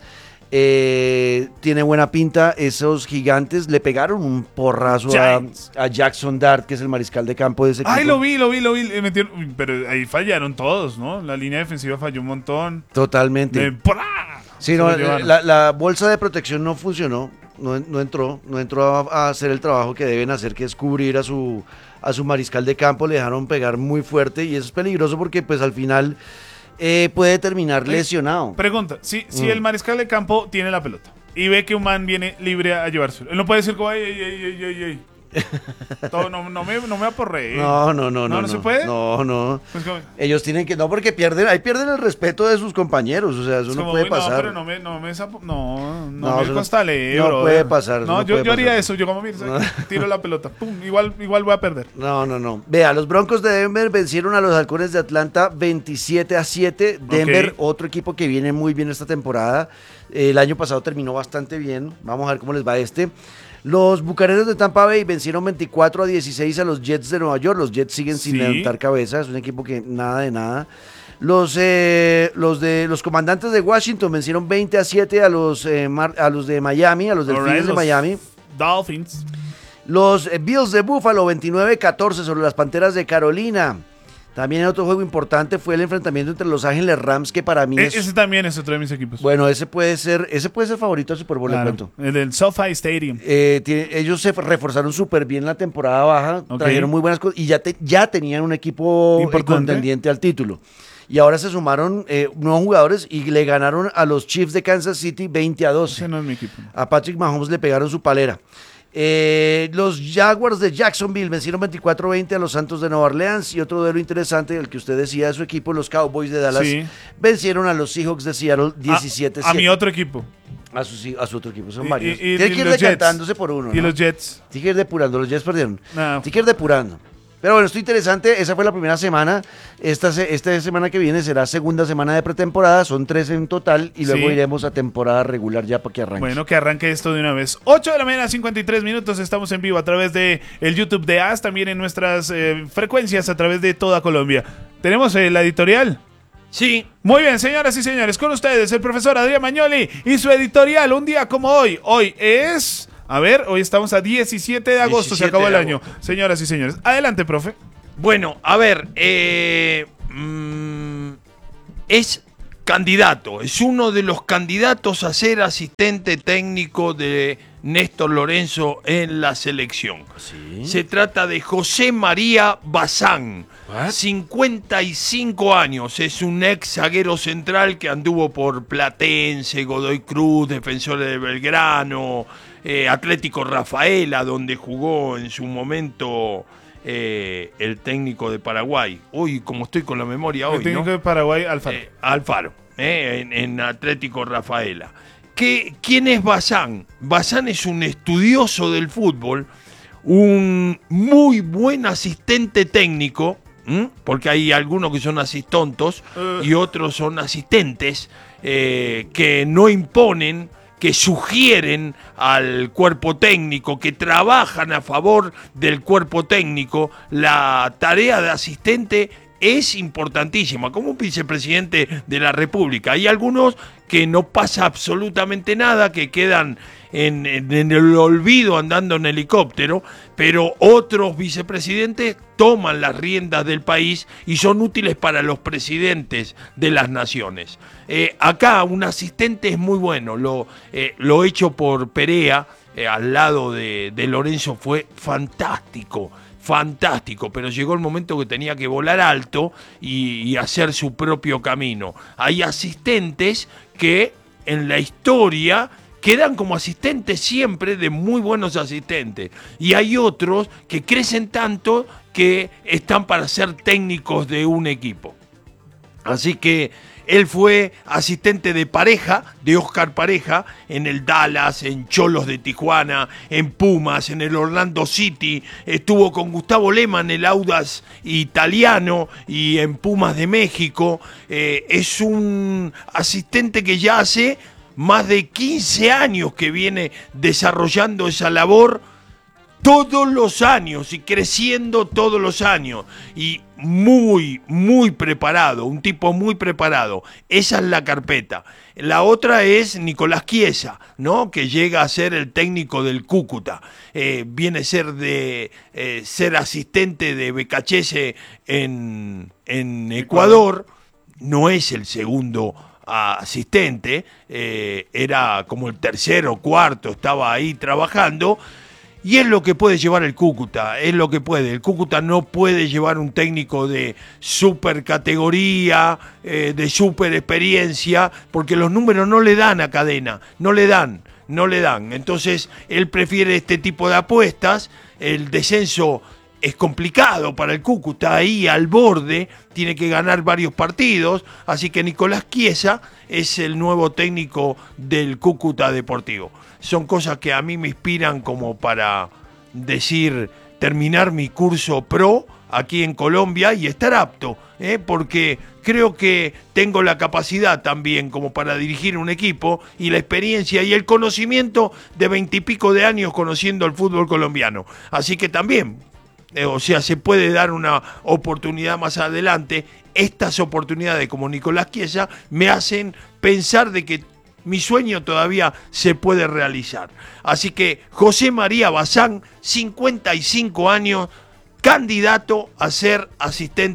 Eh, tiene buena pinta. Esos Gigantes le pegaron un porrazo a, a Jackson Dart, que es el mariscal de campo de ese equipo. Ay, lo vi, lo vi, lo vi. Metieron, pero ahí fallaron todos, ¿no? La línea defensiva falló un montón. Totalmente. De, sí, no, la, la bolsa de protección no funcionó. No, no entró, no entró a, a hacer el trabajo que deben hacer, que es cubrir a su, a su mariscal de campo. Le dejaron pegar muy fuerte y eso es peligroso porque pues al final Eh, puede terminar lesionado. Pregunta, si, si mm. el mariscal de campo tiene la pelota y ve que un man viene libre a llevárselo, él no puede decir como ay, ay, ay, ay, ay, Todo, no, no me, no me aporré. No, no, no, no. ¿No, no, no se puede? No, no. Pues ellos tienen que, no, porque pierden, ahí pierden el respeto de sus compañeros, o sea, eso no como, puede no, pasar. Pero no me, no me, no, no, no me costale, no, no puede pasar. No, no yo, puede yo haría pasar. eso, yo como, mira, no. tiro la pelota, pum, igual, igual voy a perder. No, no, no. Vea, los Broncos de Denver vencieron a los Halcones de Atlanta veintisiete a siete. Denver, okay. Otro equipo que viene muy bien esta temporada. El año pasado terminó bastante bien. Vamos a ver cómo les va este. Los Bucaneros de Tampa Bay vencieron veinticuatro a dieciséis a los Jets de Nueva York. Los Jets siguen sin sí. levantar cabeza. Es un equipo que nada de nada. Los, eh, los, de, los Comandantes de Washington vencieron veinte a siete a los, eh, Mar, a los de Miami, a los Delfines right, de Miami. Dolphins. Los eh, Bills de Buffalo veintinueve a catorce sobre las Panteras de Carolina. También otro juego importante fue el enfrentamiento entre Los Ángeles Rams, que para mí e es... Ese también es otro de mis equipos. Bueno, ese puede ser ese puede ser favorito al Super Bowl, Claro, le cuento. el del SoFi Stadium. Eh, tiene, ellos se reforzaron súper bien la temporada baja, Ok. trajeron muy buenas cosas y ya, te, ya tenían un equipo eh, Importante. contendiente al título. Y ahora se sumaron eh, nuevos jugadores y le ganaron a los Chiefs de Kansas City veinte a doce. Ese no es mi equipo. A Patrick Mahomes le pegaron su palera. Eh, los Jaguars de Jacksonville vencieron veinticuatro a veinte a los Santos de Nueva Orleans, y otro duelo interesante, el que usted decía de su equipo, los Cowboys de Dallas, Sí. vencieron a los Seahawks de Seattle diecisiete a siete. A, a mi otro equipo. A su, a su otro equipo, son Y- varios. y- y- Tiene y que ir los Jets. decantándose por uno, Y ¿no? los Jets. Tiene que ir depurando, los Jets perdieron. No. Tiene que ir depurando. Pero bueno, esto es interesante, esa fue la primera semana. Esta, se- esta semana que viene será segunda semana de pretemporada, son tres en total, y luego Sí. iremos a temporada regular ya para que arranque. Bueno, que arranque esto de una vez. ocho de la mañana, cincuenta y tres minutos. Estamos en vivo a través de el YouTube de A S, también en nuestras eh, frecuencias a través de toda Colombia. ¿Tenemos eh, la editorial? Sí. Muy bien, señoras y señores, con ustedes el profesor Adrián Magnoli y su editorial, un día como hoy. Hoy es... A ver, hoy estamos a diecisiete de agosto, se diecisiete acabó el de año. Señoras y señores, adelante, profe. Bueno, a ver, eh, mm, es candidato, es uno de los candidatos a ser asistente técnico de Néstor Lorenzo en la selección. ¿Sí? Se trata de José María Bazán, ¿What? cincuenta y cinco años, es un ex zaguero central que anduvo por Platense, Godoy Cruz, Defensores de Belgrano, eh, Atlético Rafaela, donde jugó en su momento eh, el técnico de Paraguay. Uy, como estoy con la memoria El hoy, técnico ¿no? de Paraguay, Alfaro. Eh, Alfaro, eh, en, en Atlético Rafaela. ¿Qué, ¿Quién es Bazán? Bazán es un estudioso del fútbol, un muy buen asistente técnico, ¿m? Porque hay algunos que son asistontos Uh. y otros son asistentes eh, que no imponen, que sugieren al cuerpo técnico, que trabajan a favor del cuerpo técnico. La tarea de asistente es importantísima, como un vicepresidente de la República. Hay algunos que no pasa absolutamente nada, que quedan en, en- en el olvido andando en helicóptero, pero otros vicepresidentes toman las riendas del país y son útiles para los presidentes de las naciones. Eh, acá un asistente es muy bueno, lo, eh, lo hecho por Perea, eh, al lado de, de Lorenzo, fue fantástico. Fantástico, pero llegó el momento que tenía que volar alto y, y hacer su propio camino. Hay asistentes que en la historia quedan como asistentes siempre, de muy buenos asistentes, y hay otros que crecen tanto que están para ser técnicos de un equipo. Así que él fue asistente de Pareja, de Oscar Pareja, en el Dallas, en Cholos de Tijuana, en Pumas, en el Orlando City. Estuvo con Gustavo Lema en el Audax italiano y en Pumas de México. Eh, es un asistente que ya hace más de quince años que viene desarrollando esa labor todos los años y creciendo todos los años, y muy, muy preparado, un tipo muy preparado. Esa es la carpeta. La otra es Nicolás Chiesa, ¿no? Que llega a ser el técnico del Cúcuta. Eh, viene a ser de eh, ser asistente de Becachese en, en Ecuador. No es el segundo asistente, eh, era como el tercero, cuarto, estaba ahí trabajando. Y es lo que puede llevar el Cúcuta, es lo que puede. El Cúcuta no puede llevar un técnico de super categoría, eh, de super experiencia, porque los números no le dan a Cadena, no le dan, no le dan. Entonces, él prefiere este tipo de apuestas. El descenso es complicado para el Cúcuta, ahí al borde, tiene que ganar varios partidos, así que Nicolás Chiesa es el nuevo técnico del Cúcuta Deportivo. Son cosas que a mí me inspiran como para decir, terminar mi curso pro aquí en Colombia y estar apto, ¿eh? Porque creo que tengo la capacidad también como para dirigir un equipo, y la experiencia y el conocimiento de veintipico de años conociendo el fútbol colombiano. Así que también, eh, o sea, se puede dar una oportunidad más adelante. Estas oportunidades como Nicolás Chiesa me hacen pensar de que mi sueño todavía se puede realizar. Así que José María Bazán, cincuenta y cinco años, candidato a ser asistente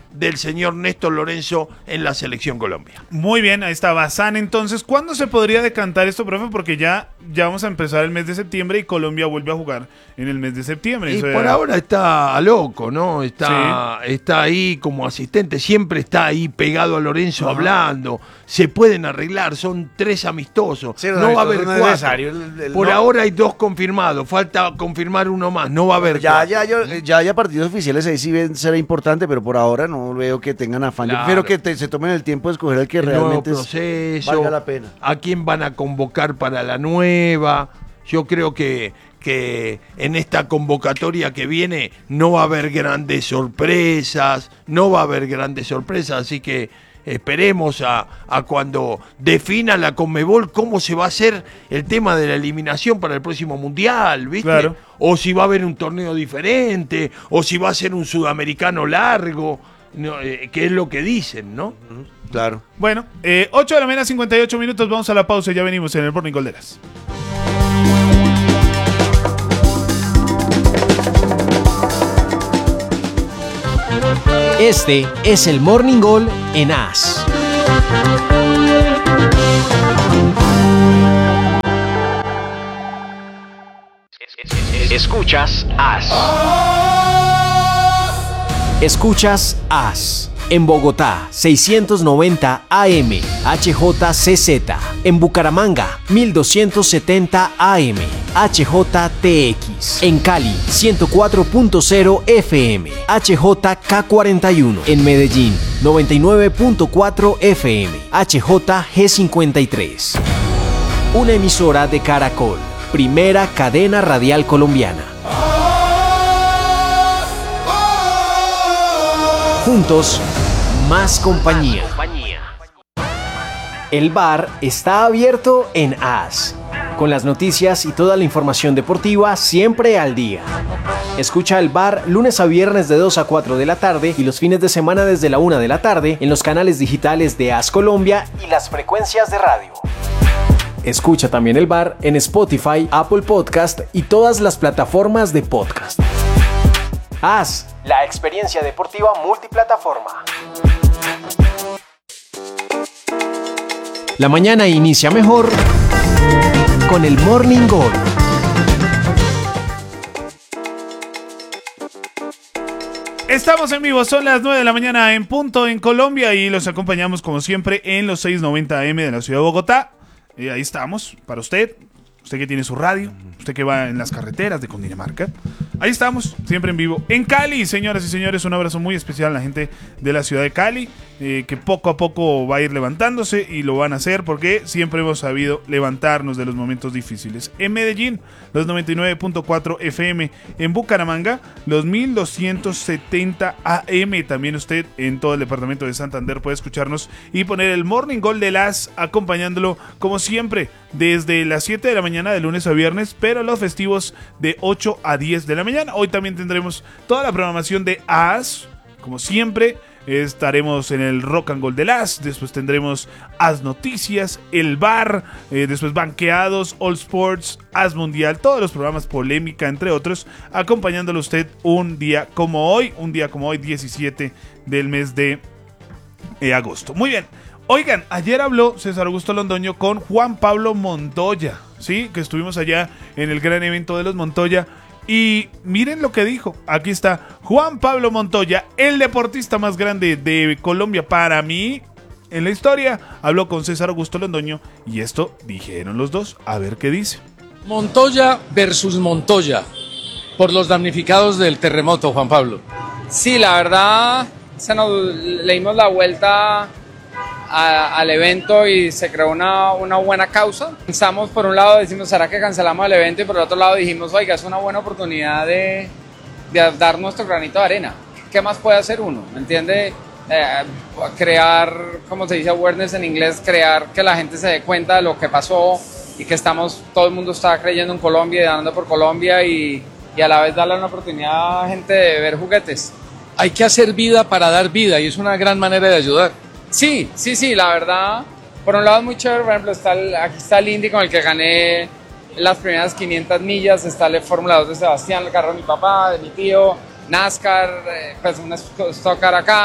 del señor Néstor Lorenzo en la Selección Colombia. Muy bien, ahí está Bazán. Entonces, ¿cuándo se podría decantar esto, profe? Porque ya, ya vamos a empezar el mes de septiembre y Colombia vuelve a jugar en el mes de septiembre. Y Eso por era... ahora está loco, ¿no? Está, sí. está ahí como asistente, siempre está ahí pegado a Lorenzo Ajá. hablando. Se pueden arreglar, son tres amistosos. Sí, no, no va a haber no cuatro. El, el, por no. ahora hay dos confirmados, falta confirmar uno más, no va a haber ya, ya, yo, ya haya partidos oficiales, ahí sí será importante, pero por ahora no veo que tengan afán. Claro. Yo prefiero que te, se tomen el tiempo de escoger el que el realmente nuevo proceso, es, valga la pena. A quién van a convocar para la nueva. Yo creo que, que en esta convocatoria que viene no va a haber grandes sorpresas, no va a haber grandes sorpresas, así que esperemos a, a cuando defina la Conmebol cómo se va a hacer el tema de la eliminación para el próximo Mundial, ¿viste? Claro. O si va a haber un torneo diferente, o si va a ser un sudamericano largo, no, eh, que es lo que dicen, ¿no? Claro. Bueno, eh, ocho de la mañana, cincuenta y ocho minutos, vamos a la pausa y ya venimos en el Morning Gol de las. Este es el Morning Gol en A S. Escuchas A S. Escuchas A S. En Bogotá, seiscientos noventa A M, H J C Z. En Bucaramanga, mil doscientos setenta A M, H J T X. En Cali, ciento cuatro punto cero F M, H J K cuarenta y uno. En Medellín, noventa y nueve punto cuatro F M, H J G cincuenta y tres. Una emisora de Caracol, primera cadena radial colombiana. Juntos, más compañía. El bar está abierto en A S, con las noticias y toda la información deportiva siempre al día. Escucha el bar lunes a viernes de dos a cuatro de la tarde y los fines de semana desde la una de la tarde en los canales digitales de A S Colombia y las frecuencias de radio. Escucha también el bar en Spotify, Apple Podcast y todas las plataformas de podcast. A S, la experiencia deportiva multiplataforma. La mañana inicia mejor con el Morning Gol. Estamos en vivo, son las nueve de la mañana en punto en Colombia y los acompañamos como siempre en los seiscientos noventa A M de la ciudad de Bogotá. Y ahí estamos, para usted, usted que tiene su radio, usted que va en las carreteras de Cundinamarca. Ahí estamos, siempre en vivo. En Cali, señoras y señores, un abrazo muy especial a la gente de la ciudad de Cali, eh, que poco a poco va a ir levantándose y lo van a hacer porque siempre hemos sabido levantarnos de los momentos difíciles. En Medellín, los noventa y nueve punto cuatro F M. En Bucaramanga, los mil doscientos setenta A M. También usted en todo el departamento de Santander puede escucharnos y poner el Morning Gol de las, acompañándolo como siempre desde las siete de la mañana de lunes a viernes, pero los festivos de ocho a diez de la mañana. Hoy también tendremos toda la programación de A S, como siempre. Estaremos en el Rock and Roll de las, después tendremos A S Noticias, El Bar, eh, después Banqueados, All Sports, A S Mundial, todos los programas Polémica, entre otros, acompañándolo usted un día como hoy, un día como hoy, diecisiete del mes de eh, agosto. Muy bien. Oigan, ayer habló César Augusto Londoño con Juan Pablo Montoya, ¿sí? Que estuvimos allá en el gran evento de los Montoya. Y miren lo que dijo. Aquí está Juan Pablo Montoya, el deportista más grande de Colombia para mí en la historia. Habló con César Augusto Londoño y esto dijeron los dos. A ver qué dice. Montoya versus Montoya, por los damnificados del terremoto, Juan Pablo. Sí, la verdad, se nos le dimos la vuelta A, al evento y se creó una, una buena causa. Pensamos, por un lado decimos, ¿será que cancelamos el evento? Y por el otro lado dijimos, oiga, es una buena oportunidad de, de dar nuestro granito de arena. ¿Qué más puede hacer uno? ¿Me entiende? Eh, crear, como se dice awareness en inglés, crear que la gente se dé cuenta de lo que pasó y que estamos, todo el mundo está creyendo en Colombia y dando por Colombia y, y a la vez darle una oportunidad a gente de ver juguetes. Hay que hacer vida para dar vida y es una gran manera de ayudar. Sí, sí, sí, la verdad, por un lado es muy chévere. Por ejemplo, está el, aquí está el Indy con el que gané las primeras quinientas millas, está el Fórmula dos de Sebastián, el carro de mi papá, de mi tío, NASCAR, eh, pues un Stock Car acá,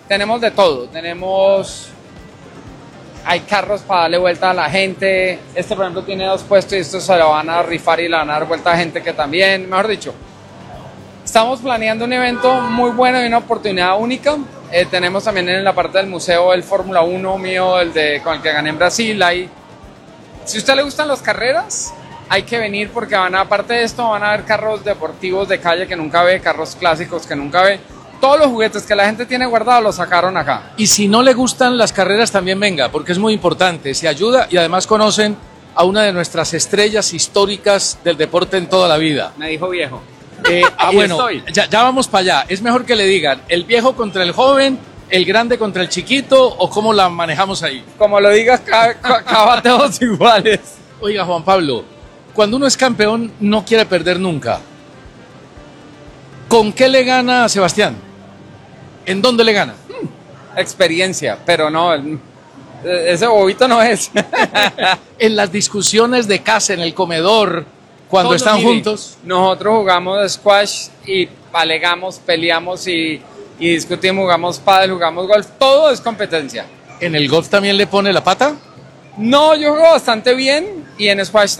tenemos de todo, tenemos, hay carros para darle vuelta a la gente, este por ejemplo tiene dos puestos y estos se lo van a rifar y le van a dar vuelta a gente que también, mejor dicho, estamos planeando un evento muy bueno y una oportunidad única. Eh, tenemos también en la parte del museo el Fórmula uno mío, el de, con el que gané en Brasil. Hay, si a usted le gustan las carreras, hay que venir porque van a, aparte de esto, van a haber carros deportivos de calle que nunca ve, carros clásicos que nunca ve. Todos los juguetes que la gente tiene guardados los sacaron acá. Y si no le gustan las carreras, también venga, porque es muy importante, se ayuda y además conocen a una de nuestras estrellas históricas del deporte en toda la vida. Me dijo viejo. Eh, ah, bueno, ya, ya vamos para allá. Es mejor que le digan el viejo contra el joven, el grande contra el chiquito, o cómo la manejamos ahí. Como lo digas, acaba todos iguales. Oiga, Juan Pablo, cuando uno es campeón no quiere perder nunca. ¿Con qué le gana a Sebastián? ¿En dónde le gana? Hmm, experiencia, pero no, ese bobito no es. En las discusiones de casa, en el comedor, cuando están mire, juntos. Nosotros jugamos squash y alegamos, peleamos y, y discutimos, jugamos pádel, jugamos golf, todo es competencia. ¿En el golf también le pone la pata? No, yo juego bastante bien y en squash